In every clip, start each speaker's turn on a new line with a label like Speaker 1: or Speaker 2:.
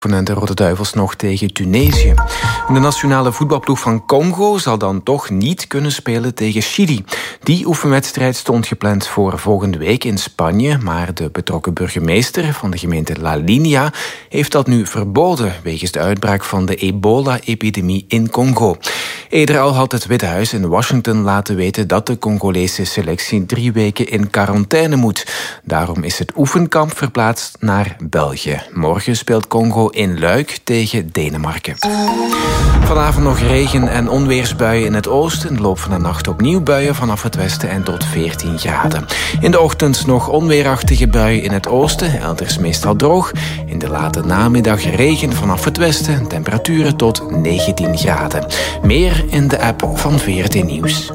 Speaker 1: En de Rode Duivels nog tegen Tunesië. De nationale voetbalploeg van Congo zal dan toch niet kunnen spelen tegen Chili. Die oefenwedstrijd stond gepland voor volgende week in Spanje, maar de betrokken burgemeester van de gemeente La Linea heeft dat nu verboden wegens de uitbraak van de ebola-epidemie in Congo. Eerder al had het Witte Huis in Washington laten weten dat de Congolese selectie 3 weken in quarantaine moet. Daarom is het oefenkamp verplaatst naar België. Morgen speelt Congo in Luik tegen Denemarken. Vanavond nog regen- en onweersbuien in het oosten. In de loop van de nacht opnieuw buien vanaf het westen en tot 14 graden. In de ochtend nog onweerachtige buien in het oosten, elders meestal droog. In de late namiddag regen vanaf het westen, temperaturen tot 19 graden. Meer in de app van VRT Nieuws.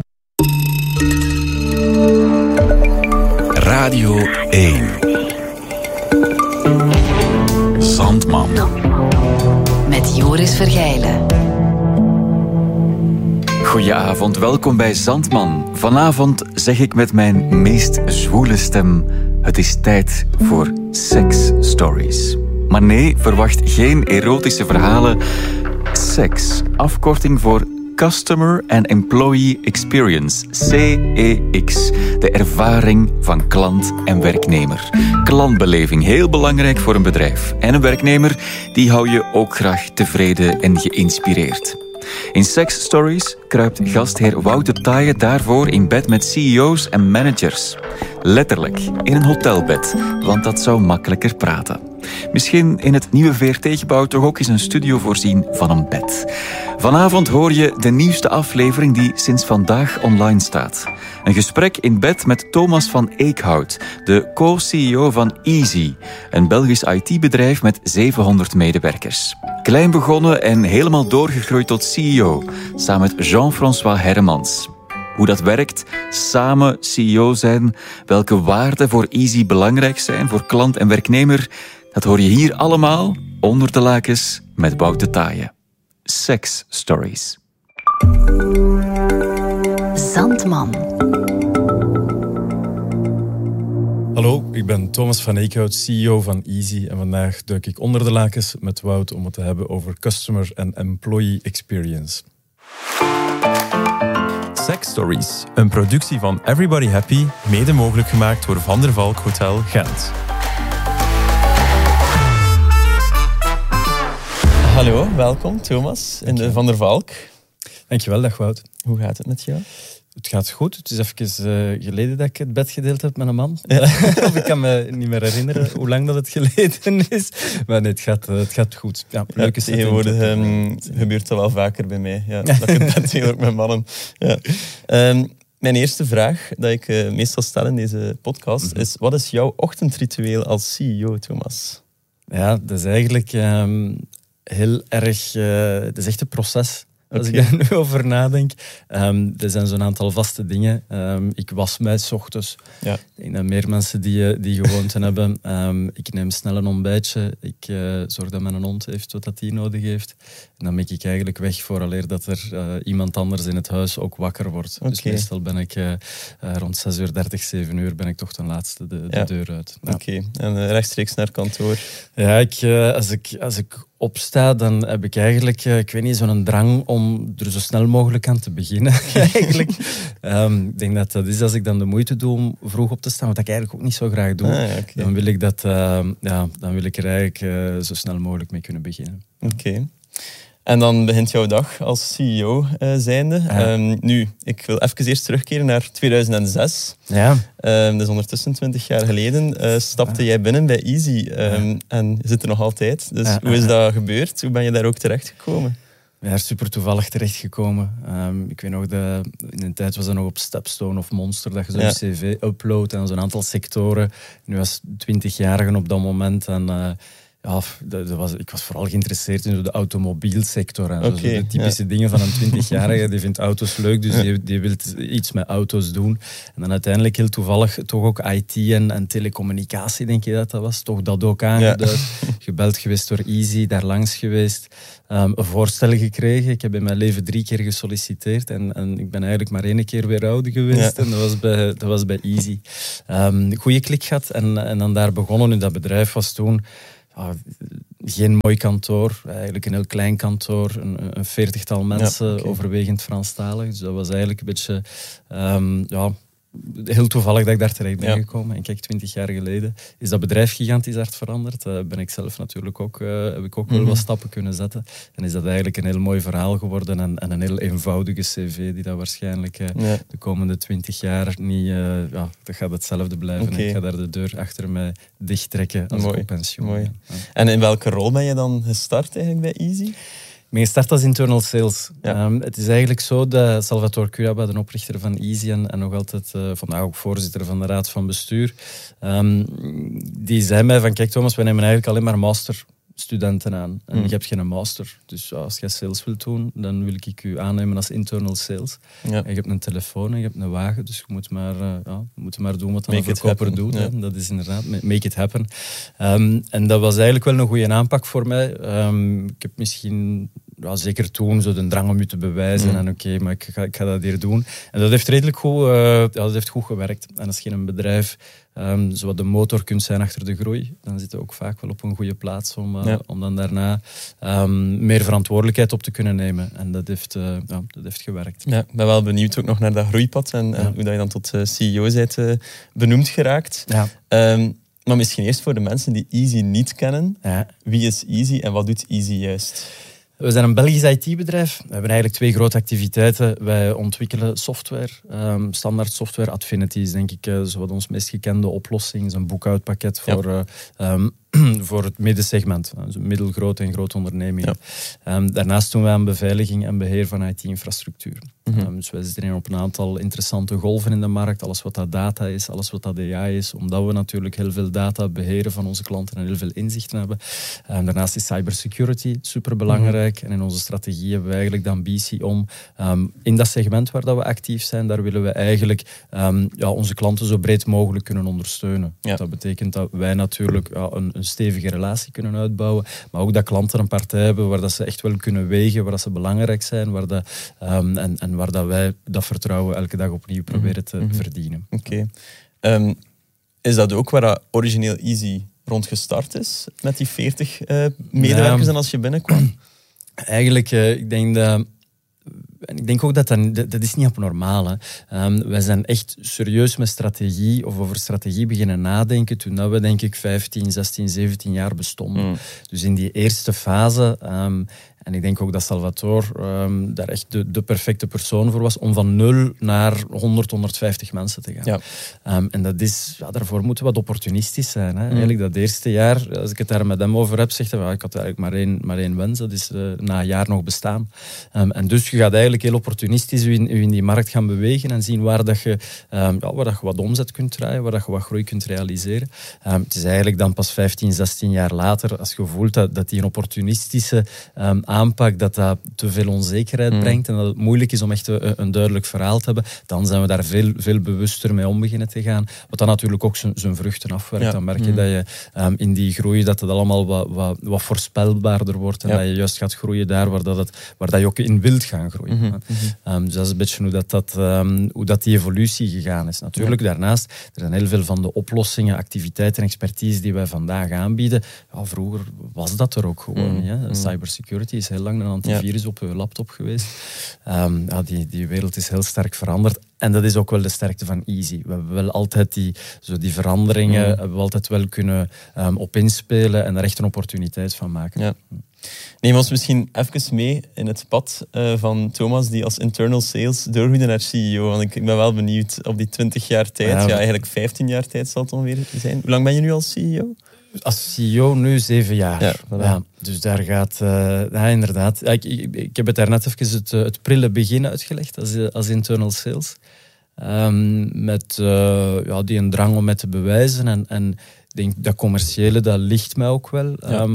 Speaker 2: Radio 1. Zandman.
Speaker 3: Met Joris Vergijlen.
Speaker 4: Goedenavond, welkom bij Zandman. Vanavond zeg ik met mijn meest zwoele stem: het is tijd voor seksstories. Maar nee, verwacht geen erotische verhalen. Seks, afkorting voor Customer and Employee Experience, CEX. De ervaring van klant en werknemer. Klantbeleving, heel belangrijk voor een bedrijf. En een werknemer, die hou je ook graag tevreden en geïnspireerd. In Sex Stories kruipt gastheer Wout de Taaije daarvoor in bed met CEO's en managers. Letterlijk, in een hotelbed, want dat zou makkelijker praten. Misschien in het nieuwe VRT-gebouw toch ook eens een studio voorzien van een bed. Vanavond hoor je de nieuwste aflevering die sinds vandaag online staat. Een gesprek in bed met Thomas van Eekhout, de co-CEO van Easy, een Belgisch IT-bedrijf met 700 medewerkers. Klein begonnen en helemaal doorgegroeid tot CEO, samen met Jean-François Hermans. Hoe dat werkt, samen CEO zijn, welke waarden voor Easy belangrijk zijn voor klant en werknemer, dat hoor je hier allemaal onder de lakens met Wout de Taaije. Sex Stories.
Speaker 3: Zandman.
Speaker 5: Hallo, ik ben Thomas van Eekhout, CEO van Easy. En vandaag duik ik onder de lakens met Wout om het te hebben over Customer and Employee Experience. Sex Stories, een productie van Everybody Happy, mede mogelijk gemaakt door Van der Valk Hotel Gent.
Speaker 6: Hallo, welkom Thomas in de Van der Valk.
Speaker 5: Dankjewel, dag Wout.
Speaker 6: Hoe gaat het met jou?
Speaker 5: Het gaat goed. Het is even geleden dat ik het bed gedeeld heb met een man. Ja. Of ik kan me niet meer herinneren hoe lang dat het geleden is. Maar nee, het gaat goed. Ja, leuke
Speaker 6: tegenwoordig gebeurt dat wel vaker bij mij. Ja, dat ik het bed deel ook met mannen. Ja. Mijn eerste vraag dat ik meestal stel in deze podcast is: wat is jouw ochtendritueel als CEO, Thomas?
Speaker 5: Ja, dat is eigenlijk heel erg... het is echt een proces. Als ik daar nu over nadenk. Er zijn zo'n aantal vaste dingen. Ik was mij 's ochtends. Ja. Ik denk dat meer mensen die gewoonte hebben. Ik neem snel een ontbijtje. Ik zorg dat mijn hond heeft wat hij nodig heeft. En dan ben ik eigenlijk weg vooraleer dat er iemand anders in het huis ook wakker wordt. Dus meestal ben ik rond 6:30, 7:00 ben ik toch ten laatste de deur uit. Ja.
Speaker 6: Oké, en rechtstreeks naar kantoor?
Speaker 5: Ja, als ik opsta, dan heb ik eigenlijk, ik weet niet, zo'n drang om er zo snel mogelijk aan te beginnen. Eigenlijk. Ik denk dat dat is als ik dan de moeite doe om vroeg op te staan, wat ik eigenlijk ook niet zo graag doe. Dan wil ik dan wil ik er eigenlijk zo snel mogelijk mee kunnen beginnen.
Speaker 6: Oké. En dan begint jouw dag als CEO zijnde. Nu, ik wil even eerst terugkeren naar 2006. Ja. Dat is ondertussen 20 jaar geleden. Stapte jij binnen bij Easy en je zit er nog altijd. Dus hoe is dat gebeurd? Hoe ben je daar ook terechtgekomen?
Speaker 5: Ja, super toevallig terechtgekomen. Ik weet nog, in een tijd was dat nog op Stepstone of Monster, dat je zo'n cv uploadt en zo'n aantal sectoren. Nu was 20-jarigen op dat moment en... ik was vooral geïnteresseerd in de automobielsector. En zo de typische dingen van een 20-jarige. Die vindt auto's leuk, dus die wil iets met auto's doen. En dan uiteindelijk heel toevallig toch ook IT en telecommunicatie, denk je dat was. Toch dat ook aangeduid. Gebeld geweest door Easy, daar langs geweest. Een voorstel gekregen. Ik heb in mijn leven 3 keer gesolliciteerd. En ik ben eigenlijk maar 1 keer weer ouder geweest. En dat was bij Easy. Goeie klik gehad. En dan daar begonnen. En dat bedrijf was toen... geen mooi kantoor, eigenlijk een heel klein kantoor, een 40-tal mensen, overwegend Franstalig. Dus dat was eigenlijk een beetje... heel toevallig dat ik daar terecht ben gekomen. En kijk, 20 jaar geleden is dat bedrijf gigantisch hard veranderd. Ben ik zelf natuurlijk ook, heb ik ook wel wat stappen kunnen zetten. En is dat eigenlijk een heel mooi verhaal geworden en een heel eenvoudige cv die dat waarschijnlijk de komende 20 jaar niet... dat gaat hetzelfde blijven. Ik ga daar de deur achter mij dicht trekken als ik op pensioen ben. Ja.
Speaker 6: En in welke rol ben je dan gestart eigenlijk bij Easy?
Speaker 5: Ik ben gestart als internal sales. Het is eigenlijk zo dat Salvatore Curaba, de oprichter van Easy en nog altijd vandaag ook voorzitter van de raad van bestuur, die zei mij van, kijk Thomas, we nemen eigenlijk alleen maar masterstudenten aan. En je hebt geen master. Dus als je sales wilt doen, dan wil ik u aannemen als internal sales. Ja. En je hebt een telefoon en je hebt een wagen, dus je moet maar doen wat een verkoper doet. Ja. Dat is inderdaad, make it happen. En dat was eigenlijk wel een goede aanpak voor mij. Ik heb misschien... zeker toen zo de drang om je te bewijzen en maar ik ga dat hier doen. En dat heeft redelijk goed gewerkt. En als je een bedrijf zo de motor kunt zijn achter de groei, dan zit je ook vaak wel op een goede plaats om dan daarna meer verantwoordelijkheid op te kunnen nemen. En dat heeft gewerkt. Ja, ik
Speaker 6: ben wel benieuwd ook nog naar dat groeipad en hoe dat je dan tot CEO bent benoemd geraakt. Ja. Maar misschien eerst voor de mensen die Easy niet kennen. Ja. Wie is Easy en wat doet Easy juist?
Speaker 5: We zijn een Belgisch IT-bedrijf. We hebben eigenlijk 2 grote activiteiten. Wij ontwikkelen software, standaard software. Affinity is denk ik wat ons meest gekende oplossing. Is een boekhoudpakket voor het middensegment. Dus middelgrote en grote ondernemingen. Ja. Daarnaast doen wij aan beveiliging en beheer van IT-infrastructuur. Dus wij zitten op een aantal interessante golven in de markt. Alles wat dat data is, alles wat dat AI is. Omdat we natuurlijk heel veel data beheren van onze klanten en heel veel inzichten hebben. Daarnaast is cybersecurity superbelangrijk. En in onze strategie hebben we eigenlijk de ambitie om in dat segment waar dat we actief zijn, daar willen we eigenlijk onze klanten zo breed mogelijk kunnen ondersteunen. Ja. Dat betekent dat wij natuurlijk een stevige relatie kunnen uitbouwen, maar ook dat klanten een partij hebben waar dat ze echt wel kunnen wegen, waar dat ze belangrijk zijn, waar dat, en waar dat wij dat vertrouwen elke dag opnieuw proberen te verdienen.
Speaker 6: Oké. Is dat ook waar dat origineel Easy rond gestart is, met die 40 medewerkers en als je binnenkwam?
Speaker 5: Eigenlijk, ik denk ook dat is niet abnormaal. Wij zijn echt serieus met strategie of over strategie beginnen nadenken toen we denk ik 15, 16, 17 jaar bestonden. Dus in die eerste fase... En ik denk ook dat Salvatore daar echt de perfecte persoon voor was om van 0 naar 100, 150 mensen te gaan. Ja. En dat is, daarvoor moeten we wat opportunistisch zijn. Hè. Eigenlijk dat eerste jaar, als ik het daar met hem over heb, zegt hij, ik had eigenlijk maar één wens, dat is na een jaar nog bestaan. En dus je gaat eigenlijk heel opportunistisch in die markt gaan bewegen en zien waar dat je wat omzet kunt draaien, waar dat je wat groei kunt realiseren. Het is eigenlijk dan pas 15, 16 jaar later, als je voelt dat die een opportunistische aanpak, dat te veel onzekerheid brengt en dat het moeilijk is om echt een duidelijk verhaal te hebben, dan zijn we daar veel, veel bewuster mee om beginnen te gaan. Wat dan natuurlijk ook zijn vruchten afwerkt. Ja. Dan merk je dat je in die groei dat het allemaal wat voorspelbaarder wordt en dat je juist gaat groeien daar waar dat je ook in wilt gaan groeien. Dus dat is een beetje hoe dat die evolutie gegaan is. Natuurlijk, daarnaast, er zijn heel veel van de oplossingen, activiteiten en expertise die wij vandaag aanbieden. Ja, vroeger was dat er ook gewoon. Cybersecurity is heel lang een antivirus op je laptop geweest. Die wereld is heel sterk veranderd. En dat is ook wel de sterkte van Easy. We hebben wel altijd die veranderingen hebben we altijd wel kunnen op inspelen en er echt een opportuniteit van maken. Ja.
Speaker 6: Neem ons misschien even mee in het pad van Thomas, die als internal sales doorgroeide naar CEO. Want ik ben wel benieuwd op die 20 jaar tijd. Eigenlijk 15 jaar tijd zal het ongeveer zijn. Hoe lang ben je nu als CEO?
Speaker 5: Als CEO nu 7 jaar.
Speaker 6: Ja, voilà.
Speaker 5: Ja, dus daar gaat... inderdaad. Ik heb het daarnet even het prille begin uitgelegd als internal sales. Met die een drang om het te bewijzen. En ik denk dat commerciële, dat ligt mij ook wel. Ja.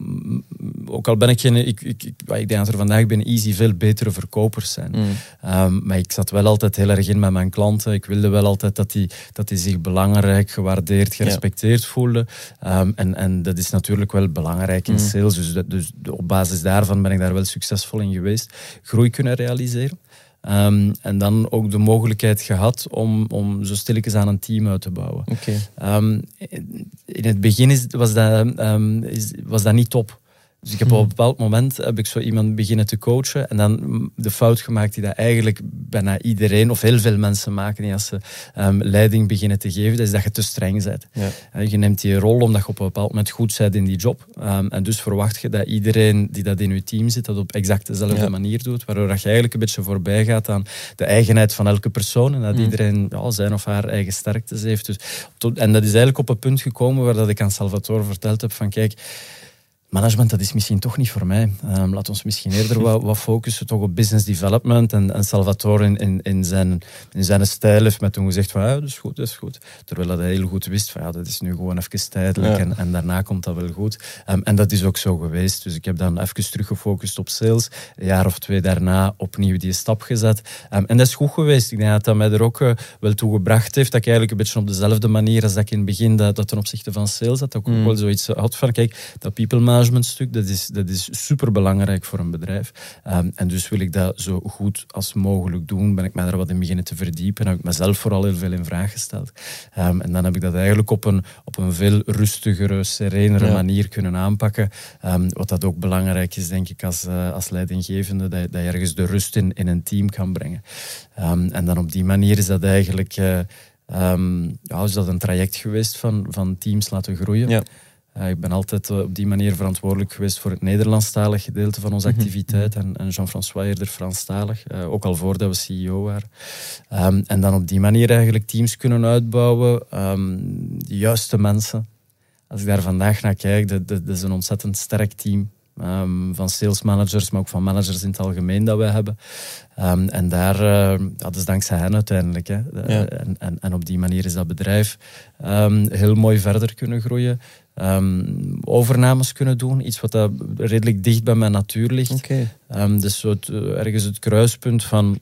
Speaker 5: Ook al ben ik ik denk dat er vandaag bij Easy veel betere verkopers zijn. Maar ik zat wel altijd heel erg in met mijn klanten. Ik wilde wel altijd dat die zich belangrijk, gewaardeerd, gerespecteerd voelden. En dat is natuurlijk wel belangrijk in sales. Dus op basis daarvan ben ik daar wel succesvol in geweest. Groei kunnen realiseren. En dan ook de mogelijkheid gehad om zo stilletjes aan een team uit te bouwen. In het begin was dat niet top. Dus ik heb op een bepaald moment zo iemand beginnen te coachen en dan de fout gemaakt die dat eigenlijk bijna iedereen of heel veel mensen maken die als ze leiding beginnen te geven, dat is dat je te streng bent. Ja. Je neemt die rol omdat je op een bepaald moment goed bent in die job. En dus verwacht je dat iedereen die dat in je team zit, dat op exact dezelfde manier doet, waardoor dat je eigenlijk een beetje voorbij gaat aan de eigenheid van elke persoon en dat iedereen zijn of haar eigen sterktes heeft. Dus, en dat is eigenlijk op een punt gekomen waar dat ik aan Salvatore verteld heb van kijk, management, dat is misschien toch niet voor mij. Laat ons misschien eerder wat focussen toch op business development. En Salvatore in zijn stijl heeft mij toen gezegd van dat is goed. Terwijl hij heel goed wist van dat is nu gewoon even tijdelijk en daarna komt dat wel goed. En dat is ook zo geweest. Dus ik heb dan even terug gefocust op sales. Een jaar of 2 daarna opnieuw die stap gezet. En dat is goed geweest. Ik denk dat mij er ook wel toe gebracht heeft dat ik eigenlijk een beetje op dezelfde manier als dat ik in het begin dat ten opzichte van sales had, dat ik ook wel zoiets had van kijk, dat people managementstuk, dat is super belangrijk voor een bedrijf. En dus wil ik dat zo goed als mogelijk doen. Ben ik mij daar wat in beginnen te verdiepen. Heb ik mezelf vooral heel veel in vraag gesteld. En dan heb ik dat eigenlijk op een veel rustigere, serenere manier kunnen aanpakken. Wat dat ook belangrijk is, denk ik, als leidinggevende, dat je ergens de rust in een team kan brengen. En dan op die manier is dat eigenlijk is dat een traject geweest van teams laten groeien. Ja. Ik ben altijd op die manier verantwoordelijk geweest voor het Nederlandstalig gedeelte van onze activiteit en Jean-François eerder Franstalig, ook al voordat we CEO waren. En dan op die manier eigenlijk teams kunnen uitbouwen, de juiste mensen. Als ik daar vandaag naar kijk, dat is een ontzettend sterk team. Van sales managers, maar ook van managers in het algemeen dat wij hebben. En daar, dat is dankzij hen uiteindelijk. Hè. En op die manier is dat bedrijf heel mooi verder kunnen groeien. Overnames kunnen doen. Iets wat dat redelijk dicht bij mijn natuur ligt. Dus zo ergens het kruispunt van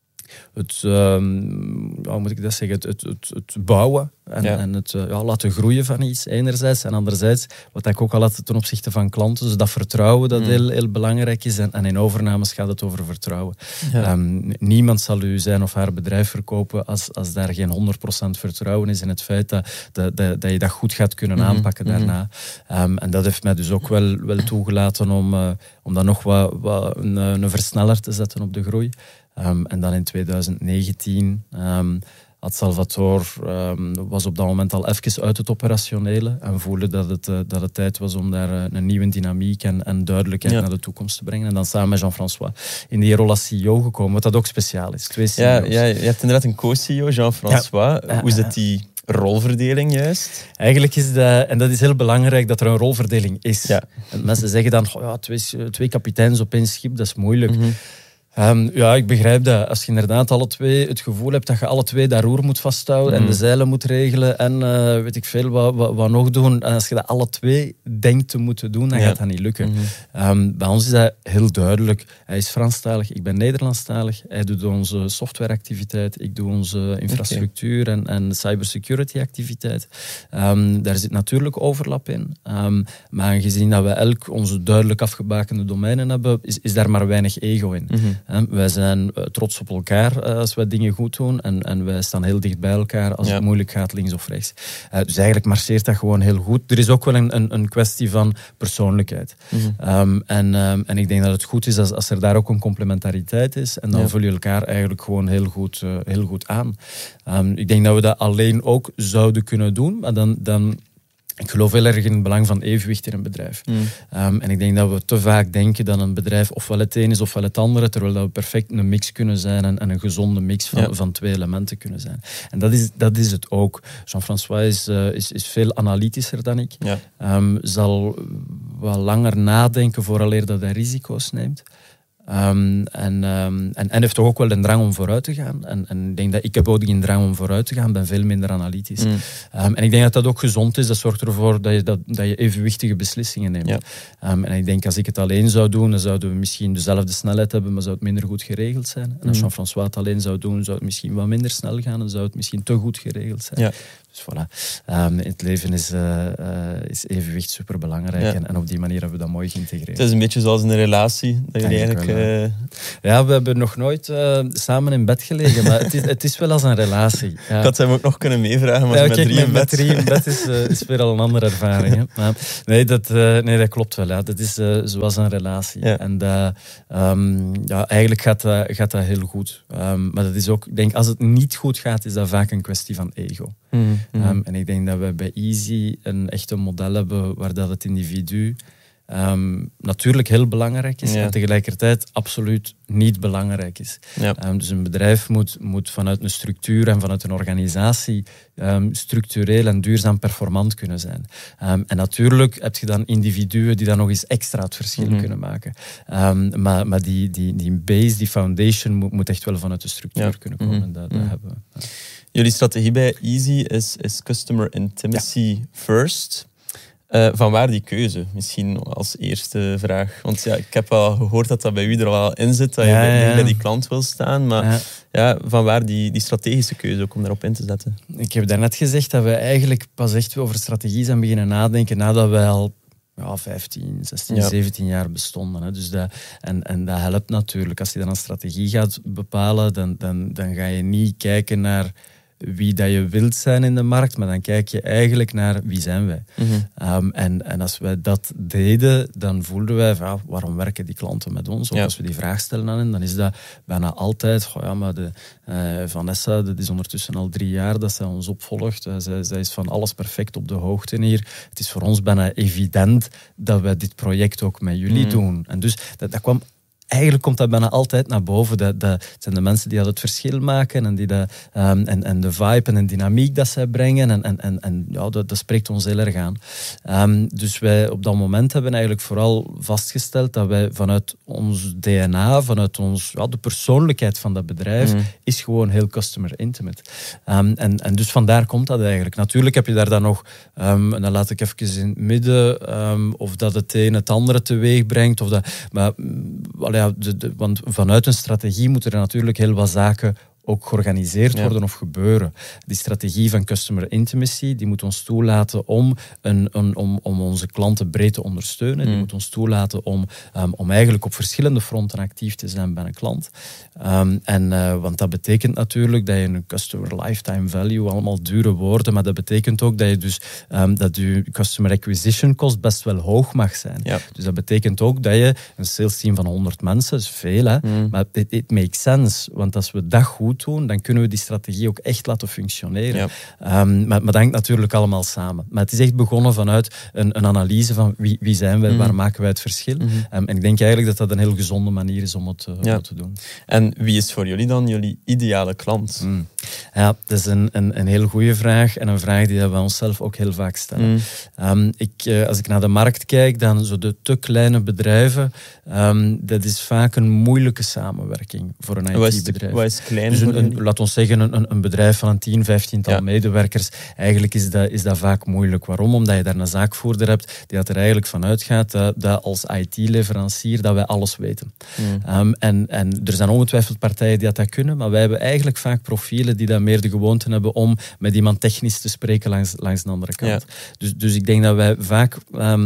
Speaker 5: hoe moet ik dat zeggen? Het bouwen en het laten groeien van iets enerzijds. En anderzijds, wat ik ook al had ten opzichte van klanten, dus dat vertrouwen dat heel, heel belangrijk is. En in overnames gaat het over vertrouwen. Niemand zal u zijn of haar bedrijf verkopen als daar geen 100% vertrouwen is in het feit dat je dat goed gaat kunnen aanpakken daarna. En dat heeft mij dus ook wel toegelaten om dat nog wat een versneller te zetten op de groei. En dan in 2019 had Salvatore was op dat moment al even uit het operationele en voelde dat het tijd was om daar een nieuwe dynamiek en duidelijkheid naar de toekomst te brengen. En dan samen met Jean-François in die rol als CEO gekomen, wat dat ook speciaal is. 2 CEO's.
Speaker 6: Ja, je hebt inderdaad een co-CEO, Jean-François. Hoe is dat die rolverdeling juist? Eigenlijk
Speaker 5: is dat, en dat is heel belangrijk, dat er een rolverdeling is. Ja. En mensen zeggen dan, 2 kapiteins op 1 schip, dat is moeilijk. Ik begrijp dat. Als je inderdaad alle 2 het gevoel hebt dat je alle 2 dat roer moet vasthouden en de zeilen moet regelen en weet ik veel wat nog doen. En als je dat alle 2 denkt te moeten doen, dan gaat dat niet lukken. Bij ons is dat heel duidelijk. Hij is Franstalig, ik ben Nederlandstalig. Hij doet onze softwareactiviteit, ik doe onze infrastructuur en cybersecurity activiteit. Daar zit natuurlijk overlap in. Maar aangezien dat we elk onze duidelijk afgebakende domeinen hebben, is daar maar weinig ego in. Wij zijn trots op elkaar als wij dingen goed doen en wij staan heel dicht bij elkaar als het moeilijk gaat links of rechts. Dus eigenlijk marcheert dat gewoon heel goed. Er is ook wel een kwestie van persoonlijkheid. En ik denk dat het goed is als er daar ook een complementariteit is en dan vul je elkaar eigenlijk gewoon heel goed aan. Ik denk dat we dat alleen ook zouden kunnen doen, maar dan ik geloof heel erg in het belang van evenwicht in een bedrijf. En ik denk dat we te vaak denken dat een bedrijf ofwel het een is ofwel het andere, terwijl dat we perfect een mix kunnen zijn en een gezonde mix van 2 elementen kunnen zijn. En dat is het ook. Jean-François is veel analytischer dan ik. Zal wat langer nadenken vooraleer dat hij risico's neemt. En heeft toch ook wel een drang om vooruit te gaan. En ik denk dat ik heb ook een drang om vooruit te gaan, ben veel minder analytisch. En ik denk dat dat ook gezond is. Dat zorgt ervoor dat je evenwichtige beslissingen neemt. En ik denk als ik het alleen zou doen, dan zouden we misschien dezelfde snelheid hebben, maar zou het minder goed geregeld zijn. En als Jean-François het alleen zou doen, zou het misschien wat minder snel gaan en zou het misschien te goed geregeld zijn. Dus voilà. Het leven is evenwicht superbelangrijk. Ja. En op die manier hebben we dat mooi geïntegreerd.
Speaker 6: Het is een beetje zoals in een relatie. Dat jullie eigenlijk...
Speaker 5: Ja, we hebben nog nooit samen in bed gelegen, maar het is wel als een relatie. Ja.
Speaker 6: Ik had hem ook nog kunnen meevragen, maar met drie in bed
Speaker 5: is weer al een andere ervaring. Hè. Maar, nee, dat klopt wel. Ja. Dat is zoals een relatie. Ja. En eigenlijk gaat dat heel goed. Maar dat is ook, ik denk, als het niet goed gaat, is dat vaak een kwestie van ego. En ik denk dat we bij Easy echt een model hebben waar dat het individu natuurlijk heel belangrijk is, en tegelijkertijd absoluut niet belangrijk is. Ja. Dus een bedrijf moet vanuit een structuur en vanuit een organisatie structureel en duurzaam performant kunnen zijn. En natuurlijk heb je dan individuen die dan nog eens extra het verschil kunnen maken. Maar die base, die foundation moet echt wel vanuit de structuur kunnen komen. Dat hebben we. Ja.
Speaker 6: Jullie strategie bij Easy is customer intimacy first. Vanwaar die keuze? Misschien als eerste vraag. Want ik heb al gehoord dat bij u er al in zit, dat je bij die klant wil staan. Maar vanwaar die strategische keuze ook om daarop in te zetten?
Speaker 5: Ik heb daarnet gezegd dat we eigenlijk pas echt over strategie zijn beginnen nadenken nadat wij al 15, 16, 17 jaar bestonden. Hè. Dus dat helpt natuurlijk. Als je dan een strategie gaat bepalen, dan ga je niet kijken naar wie dat je wilt zijn in de markt, maar dan kijk je eigenlijk naar wie zijn wij. En als wij dat deden, dan voelden wij van, waarom werken die klanten met ons? Ook als we die vraag stellen aan hen, dan is dat bijna altijd, maar Vanessa, dat is ondertussen al 3 jaar dat zij ons opvolgt. Zij is van alles perfect op de hoogte hier. Het is voor ons bijna evident dat wij dit project ook met jullie doen. En dus dat kwam... Eigenlijk komt dat bijna altijd naar boven. Dat zijn de mensen die dat het verschil maken en die en de vibe en de dynamiek dat zij brengen. Dat spreekt ons heel erg aan. Dus wij op dat moment hebben eigenlijk vooral vastgesteld dat wij vanuit ons DNA, vanuit de persoonlijkheid van dat bedrijf, is gewoon heel customer intimate. En dus vandaar komt dat eigenlijk. Natuurlijk heb je daar dan nog, en dan laat ik even in het midden, of dat het een het andere teweeg brengt. Want vanuit een strategie moeten er natuurlijk heel wat zaken ook georganiseerd worden of gebeuren. Die strategie van customer intimacy, die moet ons toelaten om onze klanten breed te ondersteunen. Die moet ons toelaten om eigenlijk op verschillende fronten actief te zijn bij een klant. Want dat betekent natuurlijk dat je een customer lifetime value, allemaal dure woorden, maar dat betekent ook dat je dus dat je customer acquisition cost best wel hoog mag zijn. Ja. Dus dat betekent ook dat je een sales team van 100 mensen, is veel, hè, maar it makes sense, want als we dat goed doen, dan kunnen we die strategie ook echt laten functioneren. Ja. Maar dat hangt natuurlijk allemaal samen. Maar het is echt begonnen vanuit een analyse van wie zijn wij, waar maken wij het verschil. En ik denk eigenlijk dat dat een heel gezonde manier is om het te doen. En
Speaker 6: wie is voor jullie dan jullie ideale klant?
Speaker 5: Ja, dat is een heel goede vraag en een vraag die we onszelf ook heel vaak stellen. Als ik naar de markt kijk, dan zo de te kleine bedrijven, dat is vaak een moeilijke samenwerking voor een IT-bedrijf.
Speaker 6: Wat is klein?
Speaker 5: Dus laat ons zeggen, een bedrijf van 10, 15 medewerkers, eigenlijk is dat vaak moeilijk. Waarom? Omdat je daar een zaakvoerder hebt die er eigenlijk vanuit gaat dat als IT-leverancier dat wij alles weten. En er zijn ongetwijfeld partijen die dat kunnen, maar wij hebben eigenlijk vaak profielen die dat meer de gewoonte hebben om met iemand technisch te spreken langs de andere kant. Ja. Dus ik denk dat wij vaak,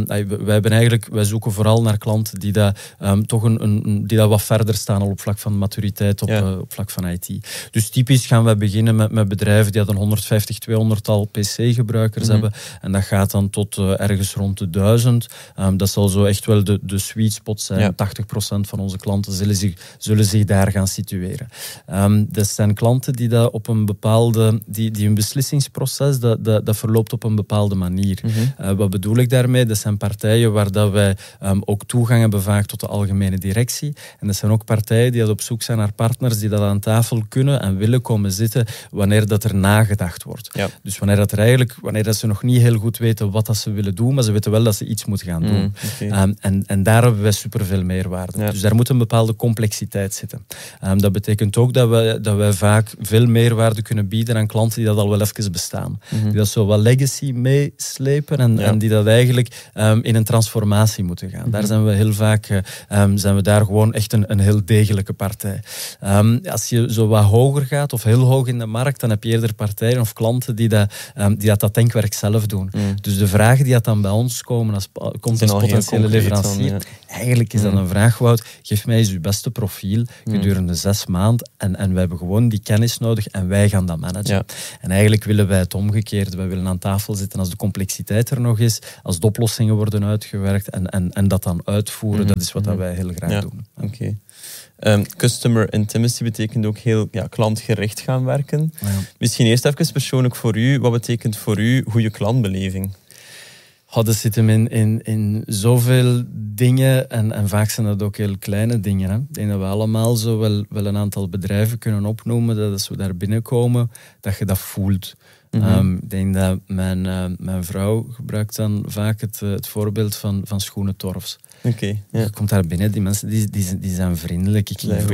Speaker 5: wij zoeken vooral naar klanten die dat toch die dat wat verder staan al op vlak van maturiteit, op vlak van IT. Dus typisch gaan we beginnen met bedrijven die 150, 200-tal PC-gebruikers hebben. En dat gaat dan tot ergens rond de 1000. Dat zal zo echt wel de sweet spot zijn. Ja. 80% van onze klanten zullen zich daar gaan situeren. Dat zijn klanten die dat op een bepaalde... Die hun beslissingsproces, dat verloopt op een bepaalde manier. Wat bedoel ik daarmee? Dat zijn partijen waar dat wij ook toegang hebben vaak tot de algemene directie. En dat zijn ook partijen die op zoek zijn naar partners die dat aan tafel kunnen en willen komen zitten wanneer dat er nagedacht wordt. Ja. Dus wanneer dat ze nog niet heel goed weten wat dat ze willen doen, maar ze weten wel dat ze iets moeten gaan doen. Okay. En daar hebben wij superveel meerwaarde. Ja. Dus daar moet een bepaalde complexiteit zitten. Dat betekent ook dat wij vaak veel meer meerwaarde kunnen bieden aan klanten die dat al wel even bestaan. Die dat zo wat legacy meeslepen en die dat eigenlijk in een transformatie moeten gaan. Daar zijn we heel vaak zijn we daar gewoon echt een heel degelijke partij. Als je zo wat hoger gaat of heel hoog in de markt, dan heb je eerder partijen of klanten die dat denkwerk zelf doen. Dus de vragen die dat dan bij ons komen als potentiële leverancier, eigenlijk is dat een vraag, Wout, geef mij eens uw beste profiel gedurende 6 maanden en we hebben gewoon die kennis nodig en wij gaan dat managen. Ja. En eigenlijk willen wij het omgekeerde. Wij willen aan tafel zitten als de complexiteit er nog is, als de oplossingen worden uitgewerkt en dat dan uitvoeren, dat is wat dat wij heel graag doen.
Speaker 6: Oké. Customer intimacy betekent ook heel klantgericht gaan werken. Ja. Misschien eerst even persoonlijk voor u. Wat betekent voor u goede klantbeleving?
Speaker 5: Dat zit hem in zoveel dingen en vaak zijn dat ook heel kleine dingen. Hè. Ik denk dat we allemaal zo wel een aantal bedrijven kunnen opnoemen, dat als we daar binnenkomen, dat je dat voelt. Ik denk dat mijn vrouw gebruikt dan vaak het voorbeeld van schoenentorfs. Je komt daar binnen, die mensen die zijn vriendelijk.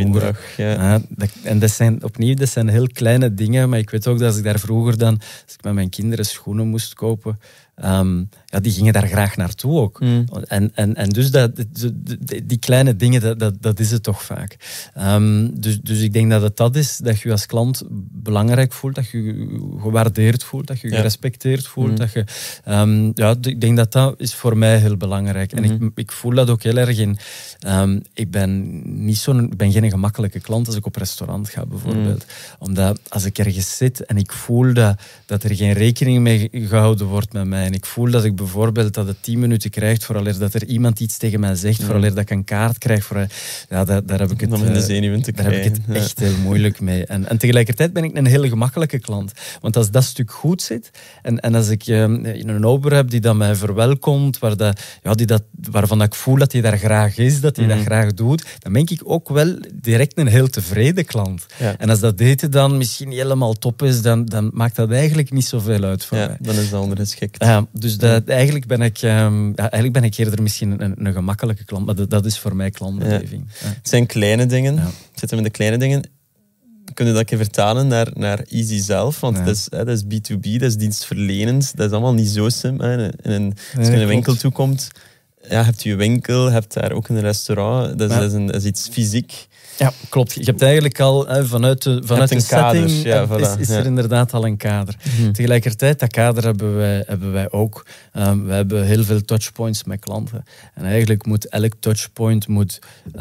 Speaker 5: En dat zijn heel kleine dingen, maar ik weet ook dat als ik daar vroeger dan, als ik met mijn kinderen schoenen moest kopen, die gingen daar graag naartoe ook. En dus die kleine dingen, dat is het toch vaak. Dus ik denk dat dat is, dat je als klant belangrijk voelt, dat je gewaardeerd voelt, dat je gerespecteerd voelt. Dat je, ik denk dat is voor mij heel belangrijk. En ik voel dat ook heel erg in. Ik ben geen gemakkelijke klant als ik op restaurant ga, bijvoorbeeld. Omdat als ik ergens zit en ik voel dat er geen rekening mee gehouden wordt met mij, en ik voel dat ik bijvoorbeeld dat het 10 minuten krijgt vooraleer dat er iemand iets tegen mij zegt, vooraleer dat ik een kaart krijg, daar heb ik het echt heel moeilijk mee. En tegelijkertijd ben ik een hele gemakkelijke klant. Want als dat stuk goed zit, en als ik een ober heb die dat mij verwelkomt, waarvan ik voel dat hij daar graag is, dat hij dat graag doet, dan ben ik ook wel direct een heel tevreden klant. Ja. En als dat eten dan misschien niet helemaal top is, dan maakt dat eigenlijk niet zoveel uit voor mij.
Speaker 6: Dan is dat ondergeschikt.
Speaker 5: Dus eigenlijk ben ik eerder misschien een gemakkelijke klant, maar dat is voor mij klantbeleving.
Speaker 6: Ja. Het zijn kleine dingen. Zitten we in de kleine dingen. Kunnen we dat even vertalen naar Easy zelf? Want dat is B2B, dat is dienstverlenend. Dat is allemaal niet zo simpel. Als je in een winkel toekomt, hebt je winkel, hebt daar ook een restaurant. Dat is iets fysiek.
Speaker 5: Ja, klopt. Je hebt eigenlijk al vanuit de setting is er inderdaad al een kader. Tegelijkertijd, dat kader hebben wij ook. We hebben heel veel touchpoints met klanten. En eigenlijk moet elk touchpoint moet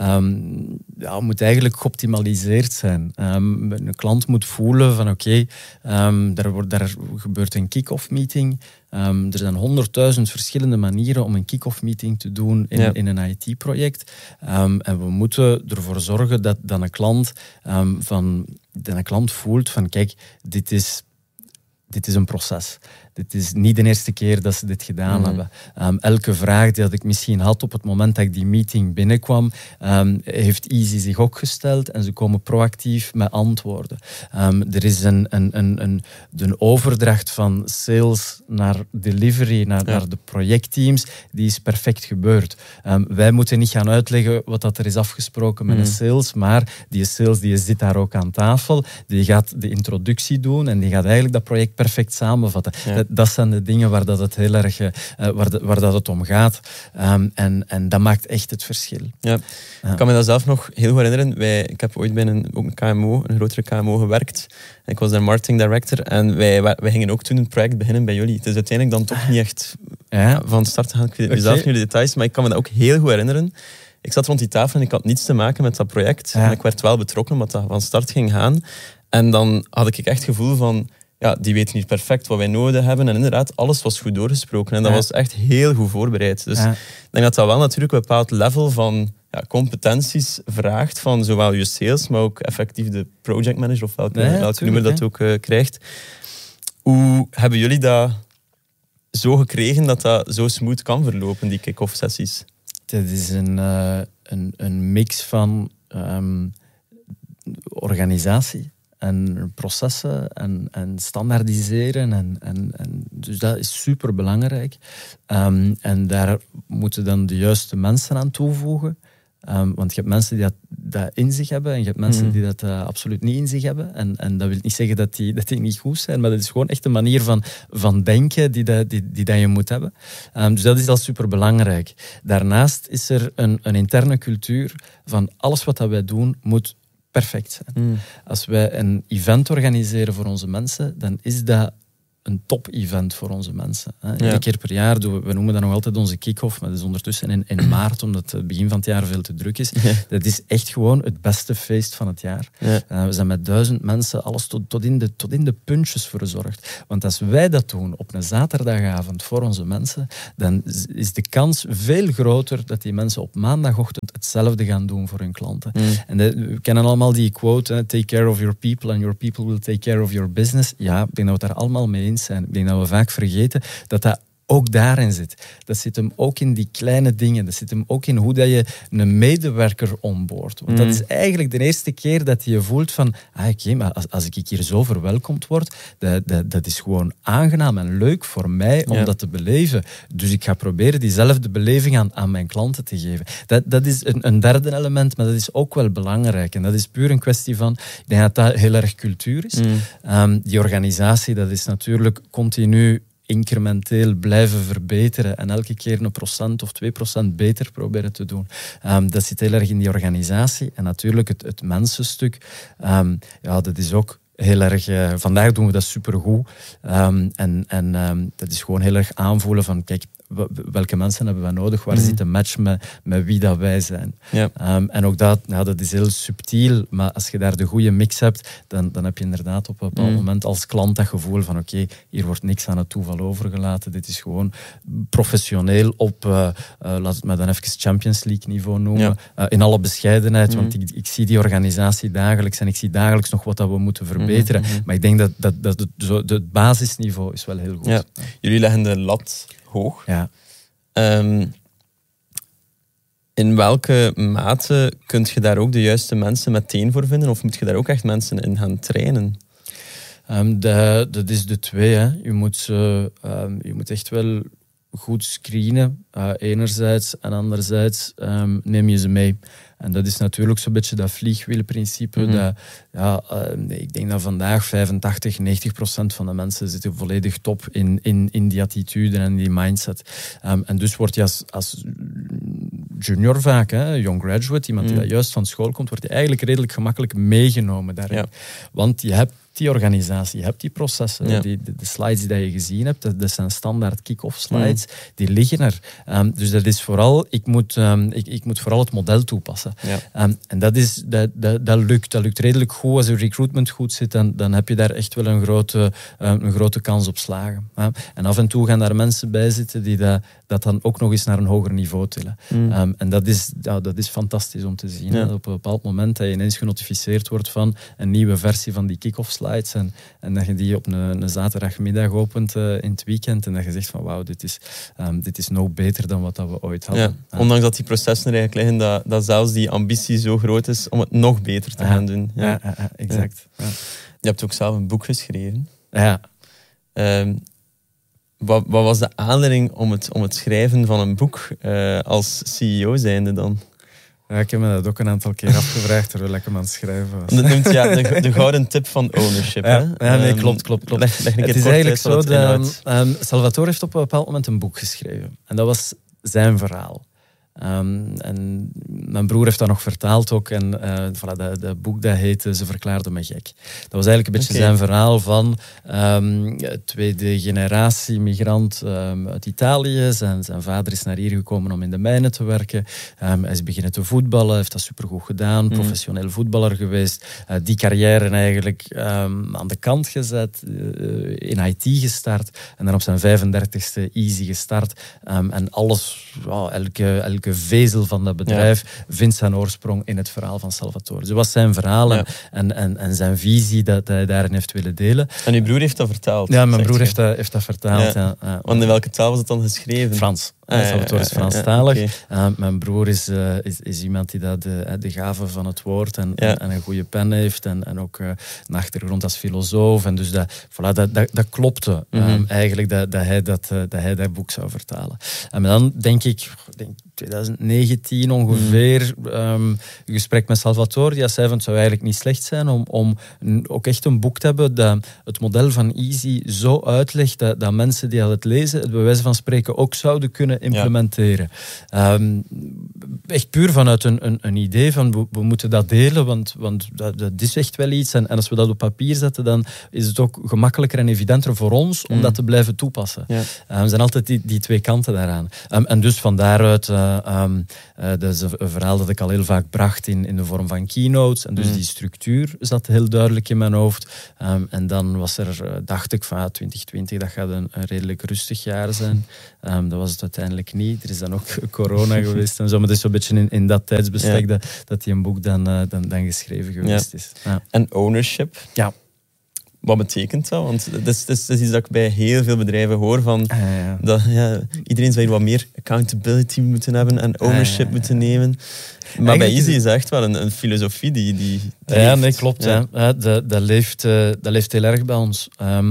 Speaker 5: eigenlijk geoptimaliseerd zijn. Een klant moet voelen van daar gebeurt een kick-off meeting. Er zijn 100.000 verschillende manieren om een kick-off meeting te doen in een IT-project. En we moeten ervoor zorgen dat een klant voelt van kijk, dit is een proces. Dit is niet de eerste keer dat ze dit gedaan hebben. Elke vraag die ik misschien had op het moment dat ik die meeting binnenkwam, heeft Easy zich ook gesteld en ze komen proactief met antwoorden. Er is een overdracht van sales naar delivery, naar de projectteams, die is perfect gebeurd. Wij moeten niet gaan uitleggen wat dat er is afgesproken met een sales, maar die sales die zit daar ook aan tafel, die gaat de introductie doen en die gaat eigenlijk dat project perfect samenvatten. Ja. Dat zijn de dingen waar dat het heel erg waar dat het om gaat. En dat maakt echt het verschil.
Speaker 6: Ja. Ik kan me dat zelf nog heel goed herinneren. Ik heb ooit bij een KMO, een grotere KMO gewerkt. Ik was daar marketing director en wij gingen ook toen een project beginnen bij jullie. Het is uiteindelijk dan toch niet echt van start te gaan. Ik weet zelf niet de details, maar ik kan me dat ook heel goed herinneren. Ik zat rond die tafel en ik had niets te maken met dat project. Ja. En ik werd wel betrokken omdat dat van start ging gaan. En dan had ik echt het gevoel van die weten niet perfect wat wij nodig hebben. En inderdaad, alles was goed doorgesproken. En dat was echt heel goed voorbereid. Dus ik denk dat dat wel natuurlijk een bepaald level van competenties vraagt van zowel je sales, maar ook effectief de projectmanager of welke nummer dat ook krijgt. Hoe hebben jullie dat zo gekregen dat dat zo smooth kan verlopen, die kick-off sessies?
Speaker 5: Dat is een mix van organisatie en processen en standaardiseren. En dus dat is super belangrijk. En daar moeten dan de juiste mensen aan toevoegen. Want je hebt mensen die dat in zich hebben en je hebt mensen die dat absoluut niet in zich hebben. En dat wil niet zeggen dat die niet goed zijn, maar dat is gewoon echt een manier van denken die dat je moet hebben. Dus dat is al superbelangrijk. Daarnaast is er een interne cultuur van alles wat dat wij doen moet perfect zijn. Als wij een event organiseren voor onze mensen, dan is dat een top-event voor onze mensen. Iedere keer per jaar doen we noemen dat nog altijd onze kick-off, maar dat is ondertussen in maart, omdat het begin van het jaar veel te druk is. Ja. Dat is echt gewoon het beste feest van het jaar. Ja. We zijn met 1000 mensen alles tot in de puntjes verzorgd. Want als wij dat doen op een zaterdagavond voor onze mensen, dan is de kans veel groter dat die mensen op maandagochtend hetzelfde gaan doen voor hun klanten. En we kennen allemaal die quote, take care of your people and your people will take care of your business. Ja, ik denk dat we het daar allemaal mee eens zijn. Ik denk dat we vaak vergeten dat ook daarin zit. Dat zit hem ook in die kleine dingen. Dat zit hem ook in hoe dat je een medewerker onboardt. Want dat is eigenlijk de eerste keer dat je voelt van oké, maar als ik hier zo verwelkomd word, dat is gewoon aangenaam en leuk voor mij om dat te beleven. Dus ik ga proberen diezelfde beleving aan mijn klanten te geven. Dat is een derde element, maar dat is ook wel belangrijk. En dat is puur een kwestie van, ik denk dat heel erg cultuur is. Die organisatie, dat is natuurlijk continu incrementeel blijven verbeteren en elke keer 1% of 2% beter proberen te doen. Dat zit heel erg in die organisatie. En natuurlijk het mensenstuk, dat is ook heel erg... vandaag doen we dat supergoed. Dat is gewoon heel erg aanvoelen van, kijk, welke mensen hebben we nodig? Waar zit de match met wie dat wij zijn? Ja. En ook dat is heel subtiel, maar als je daar de goede mix hebt, dan heb je inderdaad op een bepaald moment als klant dat gevoel van oké, hier wordt niks aan het toeval overgelaten. Dit is gewoon professioneel op, laat het maar dan even Champions League niveau noemen. Ja. In alle bescheidenheid, want ik zie die organisatie dagelijks en ik zie dagelijks nog wat dat we moeten verbeteren. Maar ik denk dat het basisniveau is wel heel goed. Ja.
Speaker 6: Jullie leggen de lat hoog.
Speaker 5: Ja.
Speaker 6: In welke mate kun je daar ook de juiste mensen meteen voor vinden? Of moet je daar ook echt mensen in gaan trainen?
Speaker 5: Dat is de twee. Hè. Je moet echt wel goed screenen, enerzijds. En anderzijds neem je ze mee. En dat is natuurlijk zo'n beetje dat vliegwielprincipe. Ik denk dat vandaag 85-90% van de mensen zitten volledig top in die attitude en die mindset. En dus word je als junior vaak, young graduate, iemand die juist van school komt, wordt je eigenlijk redelijk gemakkelijk meegenomen daarin. Ja. Want je hebt die organisatie, je hebt die processen, de slides die je gezien hebt, dat zijn standaard kick-off slides, die liggen er. Dus dat is vooral, ik moet vooral het model toepassen. Ja. En dat lukt redelijk goed. Als je recruitment goed zit, dan heb je daar echt wel een grote kans op slagen. En af en toe gaan daar mensen bij zitten die dat dan ook nog eens naar een hoger niveau tillen. En dat is fantastisch om te zien. Ja. Op een bepaald moment dat je ineens genotificeerd wordt van een nieuwe versie van die kick-off slides en dat je die op een zaterdagmiddag opent in het weekend en dat je zegt van wauw, dit is nog beter dan wat dat we ooit hadden.
Speaker 6: Ja. Ondanks dat die processen er eigenlijk liggen, dat zelfs die ambitie zo groot is om het nog beter te gaan doen.
Speaker 5: Ja, exact. Ja.
Speaker 6: Je hebt ook zelf een boek geschreven.
Speaker 5: Ja.
Speaker 6: Wat was de aanleiding om het schrijven van een boek als CEO zijnde dan?
Speaker 5: Ja, ik heb me dat ook een aantal keer afgevraagd terwijl ik hem aan het schrijven was.
Speaker 6: Dat noemt de gouden tip van ownership.
Speaker 5: Ja,
Speaker 6: hè?
Speaker 5: Nee, klopt.
Speaker 6: Leg een keer
Speaker 5: het is eigenlijk zo dat Salvatore heeft op een bepaald moment een boek geschreven. En dat was zijn verhaal. En mijn broer heeft dat nog vertaald ook. En dat boek dat heette Ze verklaarden me gek. Dat was eigenlijk een beetje zijn verhaal van tweede generatie migrant uit Italië. Zijn vader is naar hier gekomen om in de mijnen te werken. Hij is beginnen te voetballen, heeft dat supergoed gedaan. Professioneel voetballer geweest. Die carrière eigenlijk aan de kant gezet. In IT gestart. En dan op zijn 35e easy gestart. En alles, elke vezel van dat bedrijf vindt zijn oorsprong in het verhaal van Salvatore. Dus dat was zijn verhaal en zijn visie dat hij daarin heeft willen delen.
Speaker 6: En uw broer heeft dat vertaald?
Speaker 5: Ja, mijn broer heeft dat vertaald. Ja.
Speaker 6: Want in welke taal was het dan geschreven?
Speaker 5: Frans. Salvatore is Franstalig. Mijn broer is iemand die de gave van het woord en een goede pen heeft en ook een achtergrond als filosoof. En dus dat klopte eigenlijk dat hij dat boek zou vertalen. En dan denk ik 2019 ongeveer een gesprek met Salvatore. Die zei van het zou eigenlijk niet slecht zijn om ook echt een boek te hebben dat het model van Easy zo uitlegt dat mensen die al het lezen het bij wijze van spreken ook zouden kunnen implementeren. Echt puur vanuit een idee van we moeten dat delen, want dat is echt wel iets. En als we dat op papier zetten, dan is het ook gemakkelijker en evidenter voor ons om dat te blijven toepassen. Ja. Er zijn altijd die twee kanten daaraan. En dus van daaruit, dat is een verhaal dat ik al heel vaak bracht in de vorm van keynotes. En dus die structuur zat heel duidelijk in mijn hoofd. En dan was er, dacht ik, van 2020, dat gaat een redelijk rustig jaar zijn. Dat was het uiteindelijk niet. Er is dan ook corona geweest en zo. Maar het is zo'n beetje in dat tijdsbestek dat die een boek dan geschreven geweest is. Ja.
Speaker 6: En ownership?
Speaker 5: Ja.
Speaker 6: Wat betekent dat? Want dat is iets dat ik bij heel veel bedrijven hoor. Dat iedereen zou hier wat meer accountability moeten hebben en ownership moeten nemen. Maar eigenlijk bij Easy is echt wel een filosofie die
Speaker 5: ja, nee, klopt. Ja. Ja, dat leeft heel erg bij ons.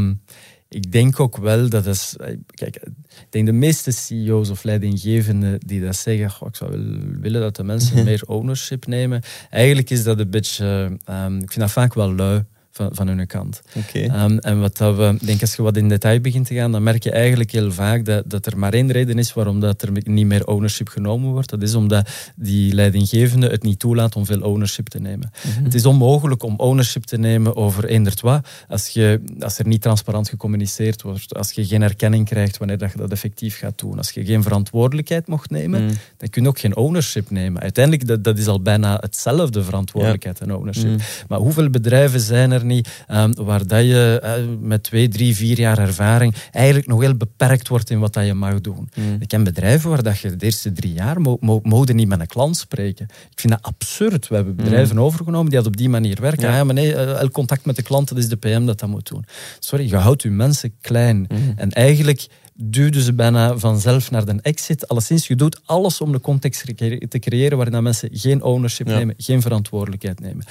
Speaker 5: Ik denk ook wel dat is... Kijk, ik denk de meeste CEO's of leidinggevenden die dat zeggen, ik zou wel willen dat de mensen meer ownership nemen. Eigenlijk is dat een beetje... ik vind dat vaak wel lui van hun kant.
Speaker 6: Okay.
Speaker 5: En wat dat we, denk als je wat in detail begint te gaan, dan merk je eigenlijk heel vaak dat er maar één reden is waarom dat er niet meer ownership genomen wordt. Dat is omdat die leidinggevende het niet toelaat om veel ownership te nemen. Het is onmogelijk om ownership te nemen over eenderd wat als er niet transparant gecommuniceerd wordt, als je geen erkenning krijgt wanneer dat je dat effectief gaat doen, als je geen verantwoordelijkheid mocht nemen, dan kun je ook geen ownership nemen. Uiteindelijk, dat is al bijna hetzelfde, verantwoordelijkheid en ownership. Maar hoeveel bedrijven zijn er niet, waar dat je met 2, 3, 4 jaar ervaring eigenlijk nog heel beperkt wordt in wat dat je mag doen. Ik ken bedrijven waar dat je de eerste 3 jaar mogen niet met een klant spreken. Ik vind dat absurd. We hebben bedrijven overgenomen die dat op die manier werken. Ja, maar nee, elk contact met de klant, dat is de PM dat moet doen. Sorry, je houdt je mensen klein. En eigenlijk duwden ze bijna vanzelf naar de exit. Alleszins, je doet alles om de context te creëren waarin mensen geen ownership nemen, geen verantwoordelijkheid nemen.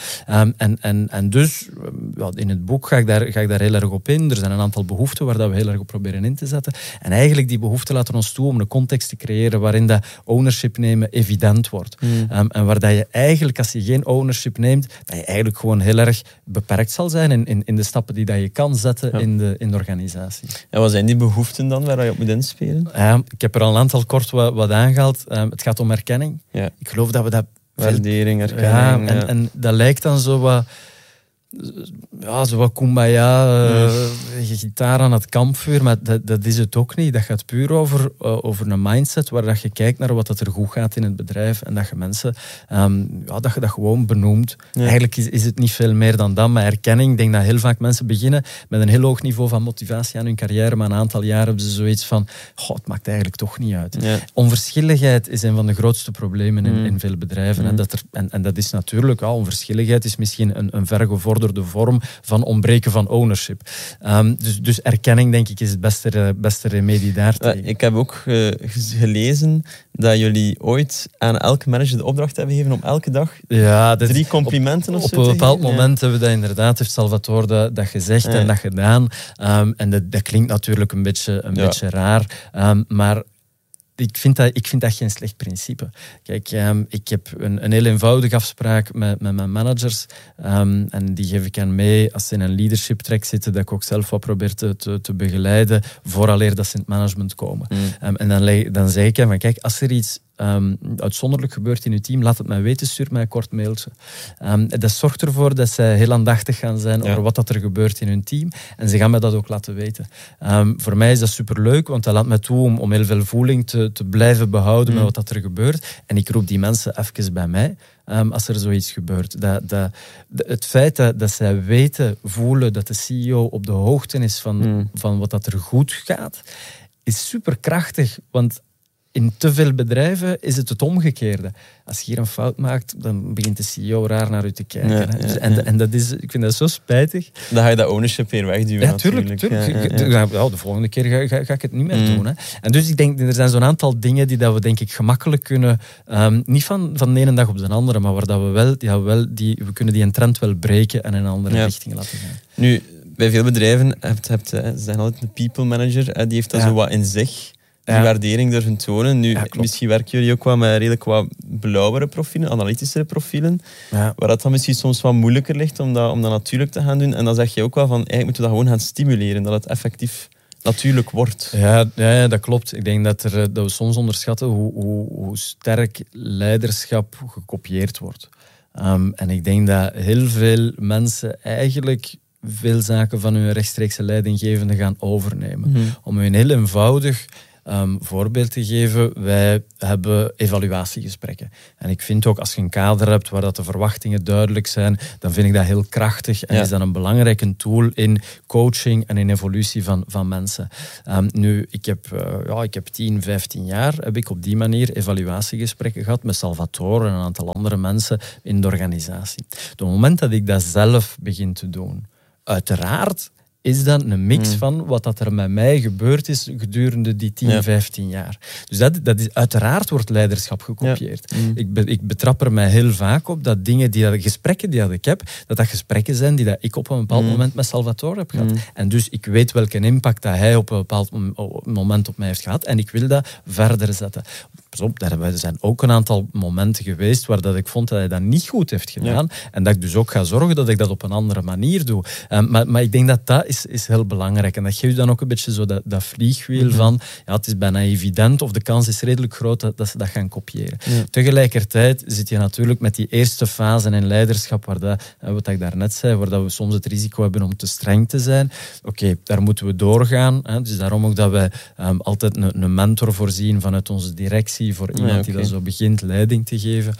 Speaker 5: En dus, in het boek ga ik daar heel erg op in. Er zijn een aantal behoeften waar we heel erg op proberen in te zetten. En eigenlijk die behoeften laten ons toe om een context te creëren waarin dat ownership nemen evident wordt. En waar dat je eigenlijk, als je geen ownership neemt, dat je eigenlijk gewoon heel erg beperkt zal zijn in de stappen die dat je kan zetten in de organisatie.
Speaker 6: En wat zijn die behoeften dan waar je op moet inspelen?
Speaker 5: Ik heb er al een aantal kort wat aangehaald. Het gaat om erkenning.
Speaker 6: Ja.
Speaker 5: Ik geloof dat we dat...
Speaker 6: Waardering, erkenning.
Speaker 5: En dat lijkt dan zo wat... zo wat kumbaya, gitaar aan het kampvuur, maar dat is het ook niet. Dat gaat puur over een mindset waar dat je kijkt naar wat er goed gaat in het bedrijf en dat je mensen, dat je dat gewoon benoemt. Ja. Eigenlijk is het niet veel meer dan dat, maar erkenning. Ik denk dat heel vaak mensen beginnen met een heel hoog niveau van motivatie aan hun carrière, maar een aantal jaar hebben ze zoiets van, het maakt eigenlijk toch niet uit. Ja. Onverschilligheid is een van de grootste problemen in veel bedrijven. En dat is natuurlijk, onverschilligheid is misschien een vergevorderde vorm van ontbreken van ownership. Dus erkenning, denk ik, is het beste remedie daartegen.
Speaker 6: Ik heb ook gelezen dat jullie ooit aan elke manager de opdracht hebben gegeven om elke dag 3 complimenten of zo te geven.
Speaker 5: Op een bepaald moment hebben we dat inderdaad, heeft Salvatore dat gezegd en dat gedaan. En dat klinkt natuurlijk een beetje raar. Maar ik vind dat geen slecht principe. Kijk, ik heb een heel eenvoudige afspraak met mijn managers. En die geef ik aan mee als ze in een leadership track zitten, dat ik ook zelf wat probeer te begeleiden, vooraleer dat ze in het management komen. En dan zeg ik van, kijk, als er iets uitzonderlijk gebeurt in uw team, laat het mij weten, stuur mij een kort mailtje. Dat zorgt ervoor dat zij heel aandachtig gaan zijn over wat er gebeurt in hun team. En ze gaan mij dat ook laten weten. Voor mij is dat superleuk, want dat laat mij toe om heel veel voeling te blijven behouden met wat er gebeurt. En ik roep die mensen even bij mij als er zoiets gebeurt. Het feit dat zij weten, voelen dat de CEO op de hoogte is van wat er goed gaat, is superkrachtig, want in te veel bedrijven is het omgekeerde. Als je hier een fout maakt, dan begint de CEO raar naar u te kijken. En dat is, ik vind dat zo spijtig.
Speaker 6: Dan ga je dat ownership weer wegduwen.
Speaker 5: Ja, tuurlijk. De volgende keer ga ik het niet meer doen. Hè. En dus ik denk, er zijn zo'n aantal dingen die dat we denk ik gemakkelijk kunnen, niet van de ene dag op de andere, maar waar dat we kunnen die een trend wel breken en in een andere richting laten gaan.
Speaker 6: Nu, bij veel bedrijven, ze zeggen altijd een people manager, die heeft dat zo wat in zich. die waardering durven tonen. Nu, misschien werken jullie ook wel met redelijk wat blauwere profielen, analytischere profielen, waar dat dan misschien soms wat moeilijker ligt om dat natuurlijk te gaan doen. En dan zeg je ook wel van, eigenlijk moeten we dat gewoon gaan stimuleren, dat het effectief natuurlijk wordt.
Speaker 5: Ja, dat klopt. Ik denk dat we soms onderschatten hoe sterk leiderschap gekopieerd wordt. En ik denk dat heel veel mensen eigenlijk veel zaken van hun rechtstreekse leidinggevende gaan overnemen. Om een heel eenvoudig voorbeeld te geven, wij hebben evaluatiegesprekken. En ik vind ook, als je een kader hebt waar dat de verwachtingen duidelijk zijn, dan vind ik dat heel krachtig en is dat een belangrijke tool in coaching en in evolutie van mensen. Nu, ik heb 10, 15 jaar heb ik op die manier evaluatiegesprekken gehad met Salvatore en een aantal andere mensen in de organisatie. Op het moment dat ik dat zelf begin te doen, uiteraard is dat een mix van wat dat er met mij gebeurd is gedurende die 10, 15 jaar. Dus dat is, uiteraard wordt leiderschap gekopieerd. Ik betrap er mij heel vaak op dat gesprekken die ik heb, dat gesprekken zijn die dat ik op een bepaald moment met Salvatore heb gehad. En dus ik weet welke impact dat hij op een bepaald moment op mij heeft gehad en ik wil dat verder zetten. Er zijn ook een aantal momenten geweest waar dat ik vond dat hij dat niet goed heeft gedaan. En dat ik dus ook ga zorgen dat ik dat op een andere manier doe. Maar ik denk dat is heel belangrijk. En dat geeft dan ook een beetje zo dat vliegwiel van, het is bijna evident of de kans is redelijk groot dat ze dat gaan kopiëren. Tegelijkertijd zit je natuurlijk met die eerste fase in leiderschap, wat ik daarnet zei, waar dat we soms het risico hebben om te streng te zijn. Oké, daar moeten we doorgaan. Dus daarom ook dat wij altijd een mentor voorzien vanuit onze directie, voor iemand die dat zo begint leiding te geven.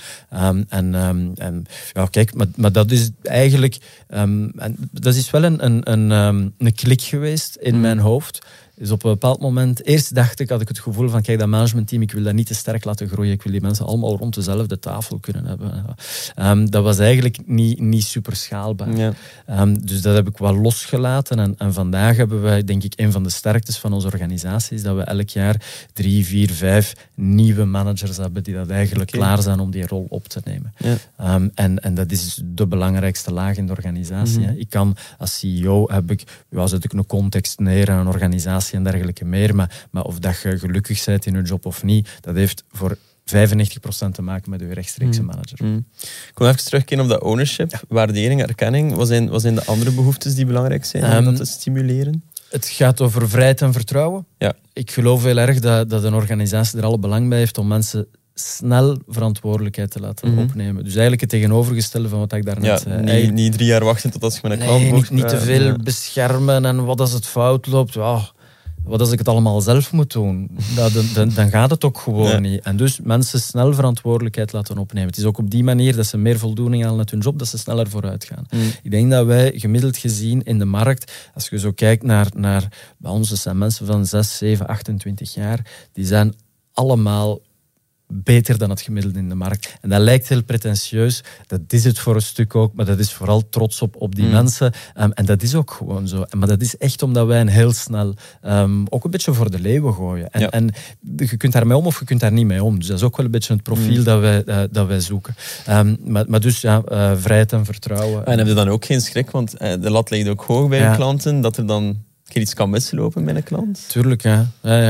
Speaker 5: Maar dat is eigenlijk dat is wel een klik geweest in mijn hoofd. Dus op een bepaald moment, eerst had ik het gevoel van, kijk, dat managementteam, ik wil dat niet te sterk laten groeien. Ik wil die mensen allemaal rond dezelfde tafel kunnen hebben. Dat was eigenlijk niet super schaalbaar. Ja. Dus dat heb ik wel losgelaten. En vandaag hebben wij, denk ik, een van de sterktes van onze organisatie is dat we elk jaar 3, 4, 5 nieuwe managers hebben die dat eigenlijk klaar zijn om die rol op te nemen. Ja. En dat is de belangrijkste laag in de organisatie. Ik kan, als CEO, zet ik een context neer en een organisatie en dergelijke meer, maar of dat je gelukkig bent in je job of niet, dat heeft voor 95% te maken met je rechtstreekse manager.
Speaker 6: Ik wil even terugkeren op dat ownership, waardering, erkenning. Wat zijn de andere behoeftes die belangrijk zijn om dat te stimuleren?
Speaker 5: Het gaat over vrijheid en vertrouwen. Ja. Ik geloof heel erg dat een organisatie er alle belang bij heeft om mensen snel verantwoordelijkheid te laten opnemen. Dus eigenlijk het tegenovergestelde van wat ik daarnet zei.
Speaker 6: Niet 3 jaar wachten tot als je met een klant wordt.
Speaker 5: Niet te veel beschermen en wat als het fout loopt. Wat als ik het allemaal zelf moet doen? Dan gaat het ook gewoon niet. En dus mensen snel verantwoordelijkheid laten opnemen. Het is ook op die manier dat ze meer voldoening halen uit hun job, dat ze sneller vooruit gaan. Ik denk dat wij gemiddeld gezien in de markt, als je zo kijkt naar bij ons, dat zijn mensen van 6, 7, 28 jaar, die zijn allemaal beter dan het gemiddelde in de markt. En dat lijkt heel pretentieus. Dat is het voor een stuk ook, maar dat is vooral trots op die mensen. En dat is ook gewoon zo. Maar dat is echt omdat wij heel snel ook een beetje voor de leeuwen gooien. En je kunt daarmee om of je kunt daar niet mee om. Dus dat is ook wel een beetje het profiel dat wij zoeken. Maar dus vrijheid en vertrouwen.
Speaker 6: En heb je dan ook geen schrik? Want de lat ligt ook hoog bij je klanten, dat er dan iets kan mislopen met een klant?
Speaker 5: Tuurlijk, ja.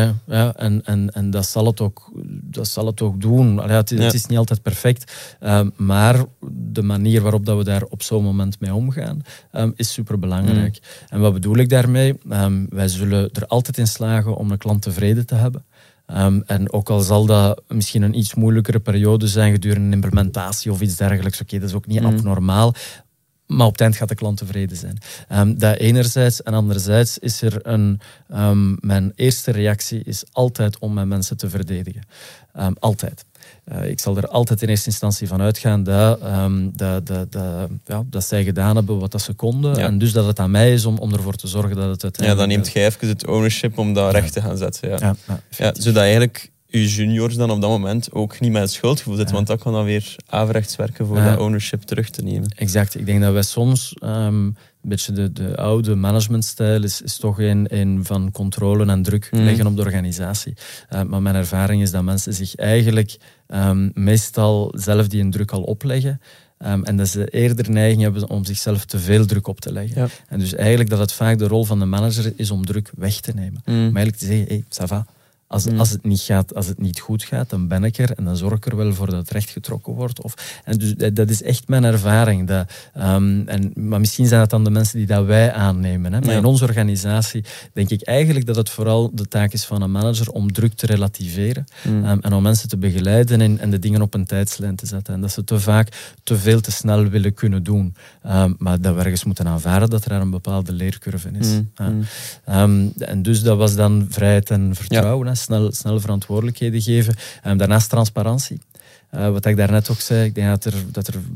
Speaker 5: En dat zal het ook doen. Het is niet altijd perfect, maar de manier waarop dat we daar op zo'n moment mee omgaan, is superbelangrijk. En wat bedoel ik daarmee? Wij zullen er altijd in slagen om een klant tevreden te hebben. En ook al zal dat misschien een iets moeilijkere periode zijn gedurende een implementatie of iets dergelijks, dat is ook niet abnormaal. Maar op het eind gaat de klant tevreden zijn. Dat enerzijds. En anderzijds is er mijn eerste reactie is altijd om mijn mensen te verdedigen. Altijd. Ik zal er altijd in eerste instantie van uitgaan dat zij gedaan hebben wat ze konden. En dus dat het aan mij is om ervoor te zorgen dat het uiteindelijk...
Speaker 6: Dan neemt jij even het ownership om dat recht te gaan zetten. Zodat eigenlijk je juniors dan op dat moment ook niet met het schuldgevoel zitten, want dat kan dan weer averechts werken voor dat ownership terug te nemen.
Speaker 5: Exact. Ik denk dat wij soms een beetje de oude managementstijl is toch een van controle en druk leggen op de organisatie. Maar mijn ervaring is dat mensen zich eigenlijk meestal zelf die een druk al opleggen. En dat ze eerder neiging hebben om zichzelf te veel druk op te leggen. Ja. En dus eigenlijk dat het vaak de rol van de manager is om druk weg te nemen. Maar eigenlijk te zeggen, ça va. Als het niet gaat, als het niet goed gaat, dan ben ik er en dan zorg ik er wel voor dat het rechtgetrokken wordt. En dus dat is echt mijn ervaring. Maar misschien zijn het dan de mensen die dat wij aannemen. Hè. Maar in onze organisatie denk ik eigenlijk dat het vooral de taak is van een manager om druk te relativeren en om mensen te begeleiden en de dingen op een tijdslijn te zetten. En dat ze te vaak te veel te snel willen kunnen doen. Maar dat we ergens moeten aanvaarden dat er een bepaalde leercurve is. En dus dat was dan vrijheid en vertrouwen. Hè. Snel verantwoordelijkheden geven. Daarnaast transparantie. Wat ik daarnet ook zei, ik denk dat er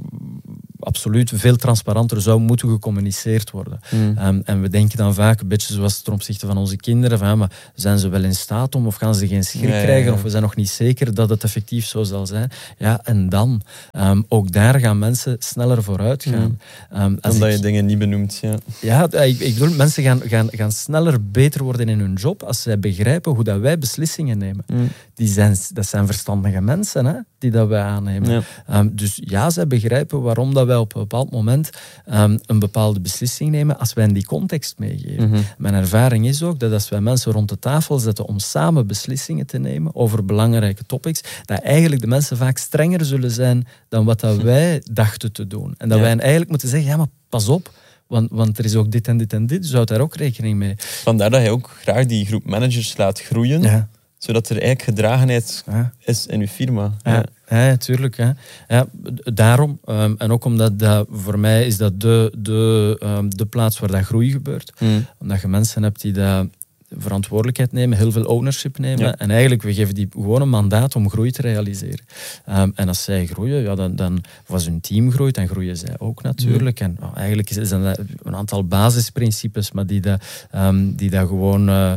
Speaker 5: absoluut veel transparanter zou moeten gecommuniceerd worden. En we denken dan vaak een beetje zoals ten opzichte van onze kinderen, van, maar zijn ze wel in staat om, of gaan ze geen schrik krijgen, of we zijn nog niet zeker dat het effectief zo zal zijn. Ja, en dan? Ook daar gaan mensen sneller vooruit gaan.
Speaker 6: Omdat je dingen niet benoemt.
Speaker 5: Ja, ik bedoel, mensen gaan sneller beter worden in hun job als zij begrijpen hoe dat wij beslissingen nemen. Dat zijn verstandige mensen, hè, die dat wij aannemen. Dus ja, zij begrijpen waarom dat wij op een bepaald moment een bepaalde beslissing nemen als wij in die context meegeven. Mijn ervaring is ook dat als wij mensen rond de tafel zetten om samen beslissingen te nemen over belangrijke topics, dat eigenlijk de mensen vaak strenger zullen zijn dan wat dat wij dachten te doen. En dat wij eigenlijk moeten zeggen, ja, maar pas op, want er is ook dit en dit en dit, dus houd daar ook rekening mee.
Speaker 6: Vandaar dat je ook graag die groep managers laat groeien, zodat er eigenlijk gedragenheid is in je firma.
Speaker 5: Ja, tuurlijk. Hè. Ja, daarom. En ook omdat voor mij is dat de plaats waar dat groei gebeurt. Omdat je mensen hebt die dat verantwoordelijkheid nemen, heel veel ownership nemen. En eigenlijk, we geven die gewoon een mandaat om groei te realiseren. En als zij groeien, dan als hun team groeit, dan groeien zij ook natuurlijk. En eigenlijk zijn dat een aantal basisprincipes, maar die dat gewoon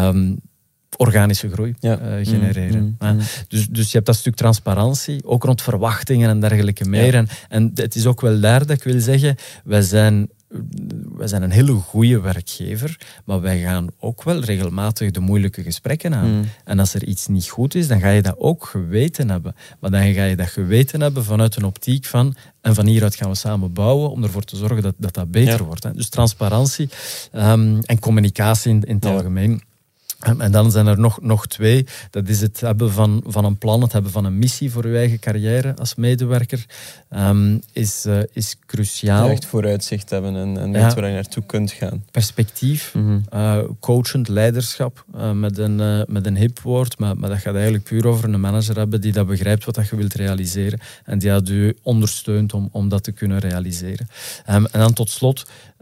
Speaker 5: organische groei genereren. Dus je hebt dat stuk transparantie, ook rond verwachtingen en dergelijke meer. En het is ook wel daar dat ik wil zeggen, wij zijn een hele goede werkgever, maar wij gaan ook wel regelmatig de moeilijke gesprekken aan. En als er iets niet goed is, dan ga je dat ook geweten hebben. Maar dan ga je dat geweten hebben vanuit een optiek van, en van hieruit gaan we samen bouwen om ervoor te zorgen dat beter wordt. Hè. Dus transparantie en communicatie in het algemeen. En dan zijn er nog twee. Dat is het hebben van een plan, het hebben van een missie voor je eigen carrière als medewerker. Is cruciaal.
Speaker 6: Echt vooruitzicht hebben en weet waar je naartoe kunt gaan.
Speaker 5: Perspectief, coachend leiderschap, met een hip woord, maar dat gaat eigenlijk puur over een manager hebben die dat begrijpt wat dat je wilt realiseren en die dat u ondersteunt om dat te kunnen realiseren. En dan tot slot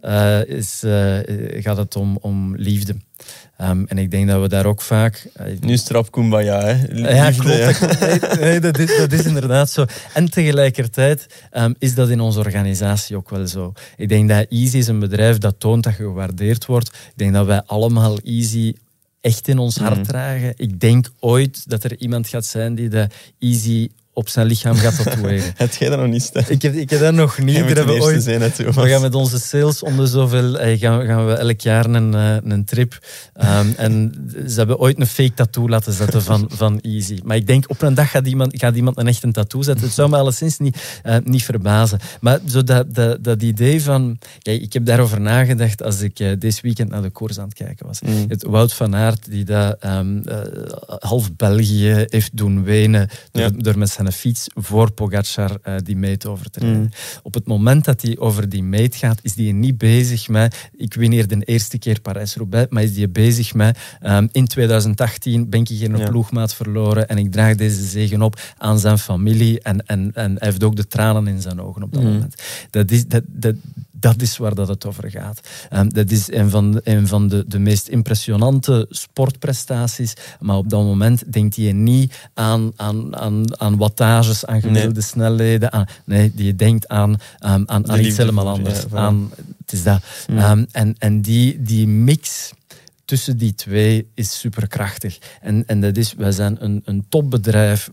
Speaker 5: gaat het om liefde. En ik denk dat we daar ook vaak...
Speaker 6: Nu is het rap kumbaya, hè?
Speaker 5: Ja, klopt. Nee, dat is inderdaad zo. En tegelijkertijd is dat in onze organisatie ook wel zo. Ik denk dat Easy is een bedrijf dat toont dat je gewaardeerd wordt. Ik denk dat wij allemaal Easy echt in ons hart dragen. Ik denk ooit dat er iemand gaat zijn die de Easy op zijn lichaam gaat tatoeëren.
Speaker 6: Heb jij dat nog niet staan?
Speaker 5: Ik heb dat nog niet.
Speaker 6: We
Speaker 5: gaan met onze sales om de zoveel... gaan we elk jaar een trip. En ze hebben ooit een fake tattoo laten zetten van Easy. Maar ik denk, op een dag gaat iemand een echt een tattoo zetten. Het zou me alleszins niet verbazen. Maar zo dat idee van... Kijk, ik heb daarover nagedacht als ik deze weekend naar de koers aan het kijken was. Het Wout van Aert, die dat half België heeft doen wenen door met zijn fiets voor Pogacar die meet over te rijden. Op het moment dat hij over die meet gaat, is hij niet bezig met ik win hier de eerste keer Parijs-Roubaix, maar is hij bezig met in 2018 ben ik hier een ploegmaat verloren en ik draag deze zegen op aan zijn familie en hij heeft ook de tranen in zijn ogen op dat moment. Dat is waar dat het over gaat. Dat is een van de meest impressionante sportprestaties, maar op dat moment denkt hij niet aan wattages, aan gemiddelde snelheden. Die denkt aan iets helemaal anders. Het is dat. En die mix tussen die twee is superkrachtig. En dat is, wij zijn een topbedrijf met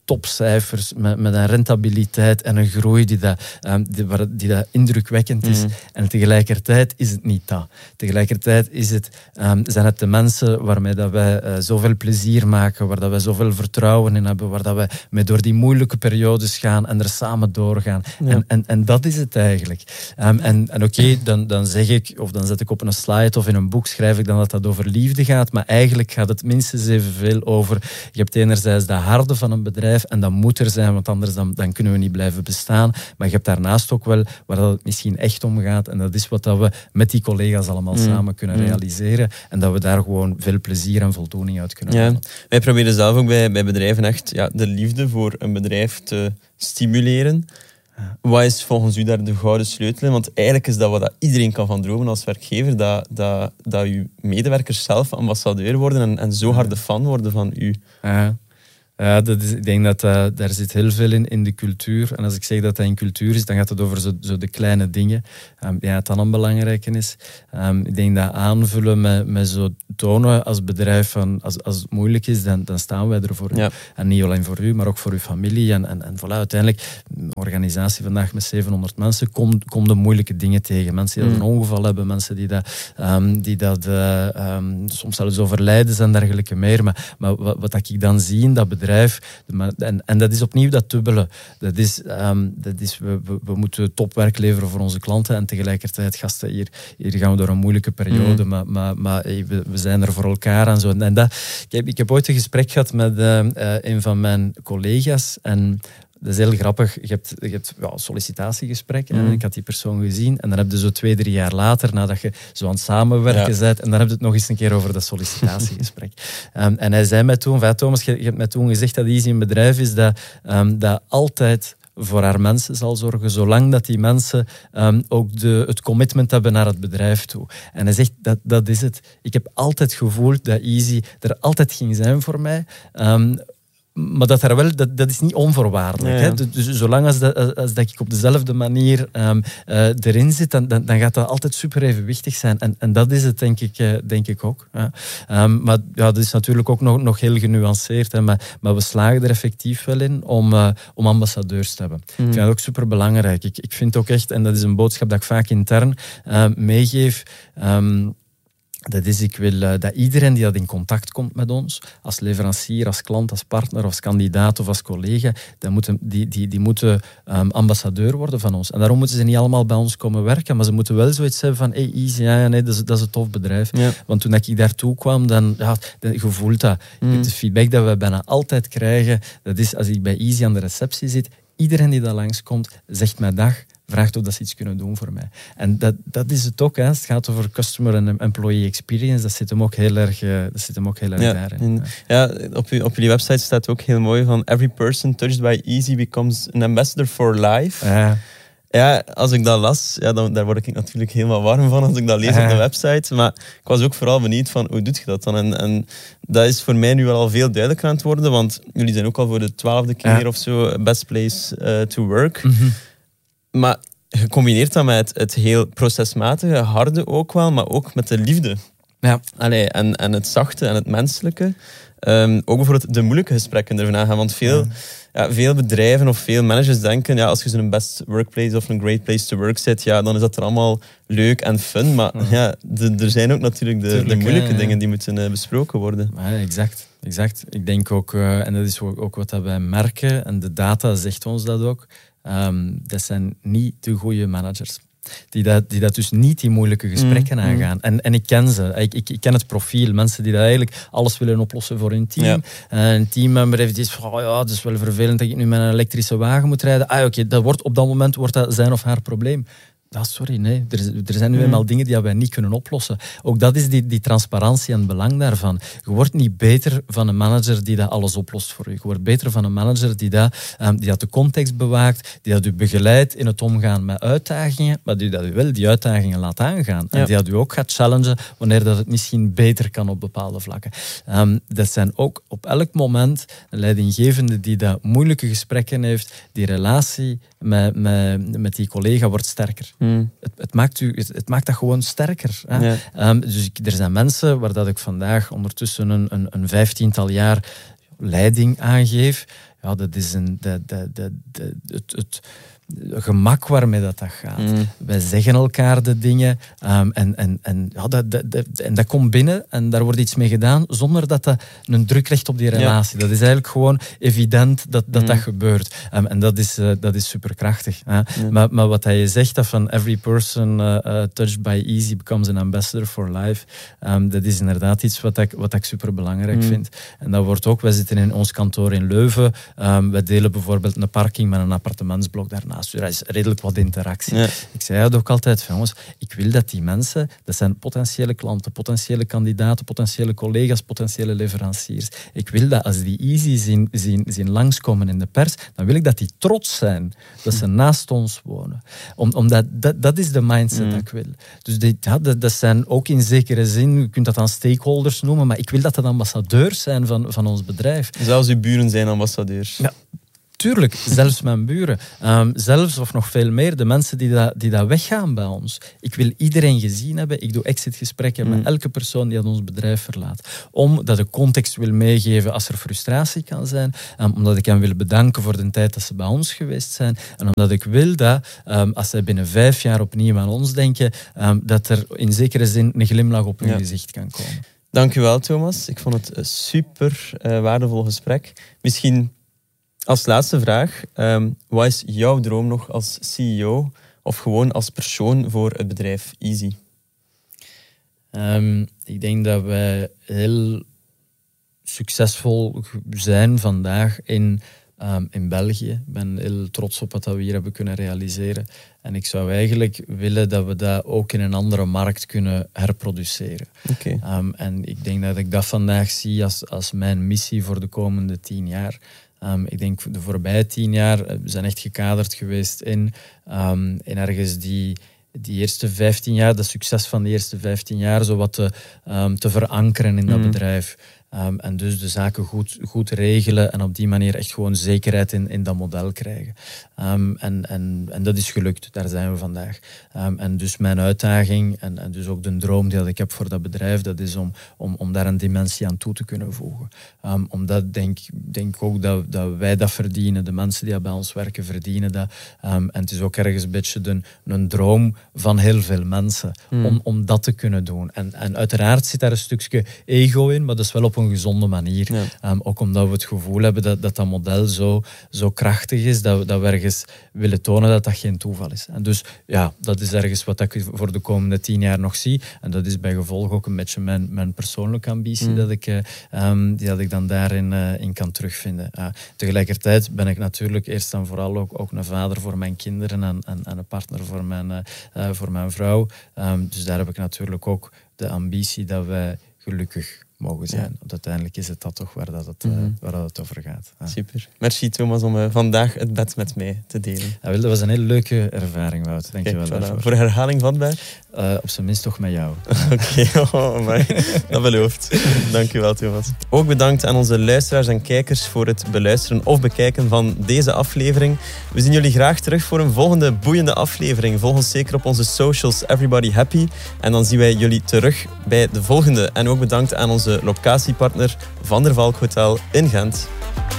Speaker 5: topcijfers, met een rentabiliteit en een groei die dat indrukwekkend is. En tegelijkertijd is het niet dat. Tegelijkertijd zijn het de mensen waarmee dat wij zoveel plezier maken, waar dat wij zoveel vertrouwen in hebben, waar dat wij mee door die moeilijke periodes gaan en er samen doorgaan. Ja. En dat is het eigenlijk. En oké, dan zeg ik, of dan zet ik op een slide of in een boek, schrijf ik dan dat dat over liefde gaat, maar eigenlijk gaat het minstens evenveel over, je hebt enerzijds de harde van een bedrijf en dat moet er zijn, want anders dan kunnen we niet blijven bestaan. Maar je hebt daarnaast ook wel waar dat het misschien echt om gaat en dat is wat dat we met die collega's allemaal samen kunnen realiseren en dat we daar gewoon veel plezier en voldoening uit kunnen halen.
Speaker 6: Wij proberen zelf ook bij bedrijven echt de liefde voor een bedrijf te stimuleren. Ja. Wat is volgens u daar de gouden sleutel in? Want eigenlijk is dat wat iedereen kan van dromen als werkgever, dat uw medewerkers zelf ambassadeur worden en zo harde fan worden van u.
Speaker 5: Ja, ik denk dat daar zit heel veel in de cultuur. En als ik zeg dat in cultuur is, dan gaat het over zo de kleine dingen. Het dan een belangrijke is. Ik denk dat aanvullen met zo tonen als bedrijf van als het moeilijk is, dan staan wij er voor u. Ja. En niet alleen voor u, maar ook voor uw familie. En voilà, uiteindelijk, een organisatie vandaag met 700 mensen, komt de moeilijke dingen tegen. Mensen die dat een ongeval hebben, mensen die dat soms zelfs overlijden en dergelijke meer. Maar wat ik dan zie in dat bedrijf, en dat is opnieuw dat dubbele. Dat is we moeten topwerk leveren voor onze klanten en tegelijkertijd, gasten, hier gaan we door een moeilijke periode, maar we zijn er voor elkaar en zo. En ik heb ooit een gesprek gehad met een van mijn collega's en dat is heel grappig. Je hebt een sollicitatiegesprek en ik had die persoon gezien en dan heb je zo 2-3 jaar later, nadat je zo aan het samenwerken bent, en dan heb je het nog eens een keer over dat sollicitatiegesprek. En hij zei mij toen, Thomas, je hebt mij toen gezegd dat Easy een bedrijf is dat altijd voor haar mensen zal zorgen, zolang dat die mensen ook het commitment hebben naar het bedrijf toe. En hij zegt, dat is het. Ik heb altijd gevoeld dat Easy er altijd ging zijn voor mij. Maar dat is niet onvoorwaardelijk. Ja. Hè? Dus zolang als dat ik op dezelfde manier erin zit, dan gaat dat altijd super evenwichtig zijn. En dat is het, denk ik ook. Ja. Maar dat is natuurlijk ook nog heel genuanceerd. Hè? Maar we slagen er effectief wel in om ambassadeurs te hebben. Ik vind dat ook super belangrijk. Ik vind ook echt, en dat is een boodschap dat ik vaak intern meegeef, dat is, ik wil dat iedereen die dat in contact komt met ons, als leverancier, als klant, als partner, als kandidaat of als collega, die moeten ambassadeur worden van ons. En daarom moeten ze niet allemaal bij ons komen werken, maar ze moeten wel zoiets hebben van Easy, dat is een tof bedrijf. Ja. Want toen ik daartoe kwam, dan je voelt dat. Het feedback dat we bijna altijd krijgen, dat is als ik bij Easy aan de receptie zit, iedereen die daar langskomt, zegt mij dag, vraagt of dat ze iets kunnen doen voor mij. En dat is het ook. Hè. Het gaat over customer en employee experience. Dat zit hem ook heel erg daarin.
Speaker 6: Op jullie website staat ook heel mooi van every person touched by Easy becomes an ambassador for life. Ja, als ik dat las, daar word ik natuurlijk helemaal warm van als ik dat lees op de website. Maar ik was ook vooral benieuwd van, hoe doet je dat dan? En dat is voor mij nu wel al veel duidelijker aan het worden, want jullie zijn ook al voor de 12e keer of zo best place to work. Maar gecombineerd dan met het heel procesmatige, harde ook wel, maar ook met de liefde. Ja. En het zachte en het menselijke. Ook bijvoorbeeld de moeilijke gesprekken ervan aangaan. Want veel bedrijven of veel managers denken, als je zo'n best workplace of een great place to work zit, dan is dat er allemaal leuk en fun. Maar er zijn ook natuurlijk de moeilijke dingen die moeten besproken worden.
Speaker 5: Ja, exact. Ik denk ook, en dat is ook wat wij merken, en de data zegt ons dat ook, dat zijn niet de goede managers. Die dat dus niet die moeilijke gesprekken aangaan. En ik ken ze. Ik ken het profiel. Mensen die dat eigenlijk alles willen oplossen voor hun team. Een teammember heeft iets van, het is wel vervelend dat ik nu met een elektrische wagen moet rijden. Op dat moment wordt dat zijn of haar probleem. Sorry, nee. Er zijn nu eenmaal dingen die wij niet kunnen oplossen. Ook dat is die transparantie en het belang daarvan. Je wordt niet beter van een manager die dat alles oplost voor u. Je wordt beter van een manager die dat de context bewaakt, die dat u begeleidt in het omgaan met uitdagingen, maar die dat u wel die uitdagingen laat aangaan. En die dat u ook gaat challengen wanneer dat het misschien beter kan op bepaalde vlakken. Dat zijn ook op elk moment een leidinggevende die dat moeilijke gesprekken heeft, die relatie met die collega wordt sterker. Het maakt dat gewoon sterker. Hè? Ja. Dus er zijn mensen waar dat ik vandaag ondertussen een 15-tal jaar leiding aangeef. dat is het gemak waarmee dat gaat. Wij zeggen elkaar de dingen en dat komt binnen en daar wordt iets mee gedaan zonder dat een druk legt op die relatie. Dat is eigenlijk gewoon evident dat gebeurt. En dat is superkrachtig. Maar wat je zegt, dat van every person touched by easy becomes an ambassador for life, dat is inderdaad iets wat ik superbelangrijk vind. En dat wordt ook, wij zitten in ons kantoor in Leuven, wij delen bijvoorbeeld een parking met een appartementsblok daarnaast. Er is redelijk wat interactie. Ja. Ik zei ook altijd van, jongens, ik wil dat die mensen, dat zijn potentiële klanten, potentiële kandidaten, potentiële collega's, potentiële leveranciers. Ik wil dat als die easy zien langskomen in de pers, dan wil ik dat die trots zijn dat ze naast ons wonen. Omdat dat is de mindset dat ik wil. Dus dat zijn ook in zekere zin, je kunt dat dan stakeholders noemen, maar ik wil dat dat ambassadeurs zijn van ons bedrijf.
Speaker 6: Zelfs uw buren zijn ambassadeurs.
Speaker 5: Ja. Tuurlijk, zelfs mijn buren. Zelfs of nog veel meer, de mensen die dat weggaan bij ons. Ik wil iedereen gezien hebben. Ik doe exitgesprekken met elke persoon die aan ons bedrijf verlaat. Omdat ik context wil meegeven als er frustratie kan zijn. Omdat ik hen wil bedanken voor de tijd dat ze bij ons geweest zijn. En omdat ik wil dat, als zij binnen 5 jaar opnieuw aan ons denken, dat er in zekere zin een glimlach op hun gezicht kan komen.
Speaker 6: Dank u wel, Thomas. Ik vond het een super waardevol gesprek. Misschien als laatste vraag, wat is jouw droom nog als CEO of gewoon als persoon voor het bedrijf Easy?
Speaker 5: Ik denk dat wij heel succesvol zijn vandaag in België. Ik ben heel trots op wat we hier hebben kunnen realiseren. En ik zou eigenlijk willen dat we dat ook in een andere markt kunnen herproduceren.
Speaker 6: Okay.
Speaker 5: En ik denk dat ik dat vandaag zie als mijn missie voor de komende 10 jaar. Ik denk de voorbije 10 jaar zijn echt gekaderd geweest in ergens die eerste 15 jaar, dat succes van de eerste 15 jaar, zo wat te verankeren in dat bedrijf. En dus de zaken goed regelen en op die manier echt gewoon zekerheid in dat model krijgen. En dat is gelukt, daar zijn we vandaag. En dus mijn uitdaging en dus ook de droom die ik heb voor dat bedrijf, dat is om daar een dimensie aan toe te kunnen voegen. Omdat denk ik ook dat wij dat verdienen, de mensen die bij ons werken verdienen dat. En het is ook ergens een beetje een droom van heel veel mensen om dat te kunnen doen. En uiteraard zit daar een stukje ego in, maar dat is wel op een gezonde manier. Ja. Ook omdat we het gevoel hebben dat model zo krachtig is, dat we ergens willen tonen dat geen toeval is. En dus ja, dat is ergens wat ik voor de komende 10 jaar nog zie. En dat is bij gevolg ook een beetje mijn persoonlijke ambitie dat ik dan daarin in kan terugvinden. Tegelijkertijd ben ik natuurlijk eerst en vooral ook een vader voor mijn kinderen en een partner voor mijn vrouw. Dus daar heb ik natuurlijk ook de ambitie dat wij gelukkig mogen zijn. Want uiteindelijk is het dat toch waar het over gaat. Ja.
Speaker 6: Super. Merci Thomas om vandaag het bed met mij te delen.
Speaker 5: Ja, dat was een hele leuke ervaring, Wout. Dank je wel daarvoor.
Speaker 6: Voor herhaling vatbaar?
Speaker 5: Op zijn minst toch met jou.
Speaker 6: Oké, dat belooft. Dank je wel, Thomas. Ook bedankt aan onze luisteraars en kijkers voor het beluisteren of bekijken van deze aflevering. We zien jullie graag terug voor een volgende boeiende aflevering. Volg ons zeker op onze socials Everybody Happy. En dan zien wij jullie terug bij de volgende. En ook bedankt aan onze locatiepartner Van der Valk Hotel in Gent.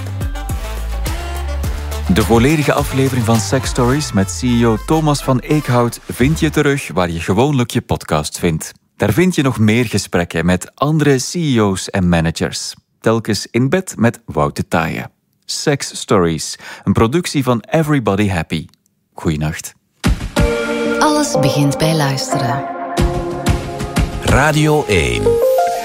Speaker 4: De volledige aflevering van Sex Stories met CEO Thomas van Eekhout vind je terug waar je gewoonlijk je podcast vindt. Daar vind je nog meer gesprekken met andere CEO's en managers. Telkens in bed met Wout de Taaije. Sex Stories, een productie van Everybody Happy. Goeienacht.
Speaker 3: Alles begint bij luisteren.
Speaker 2: Radio 1.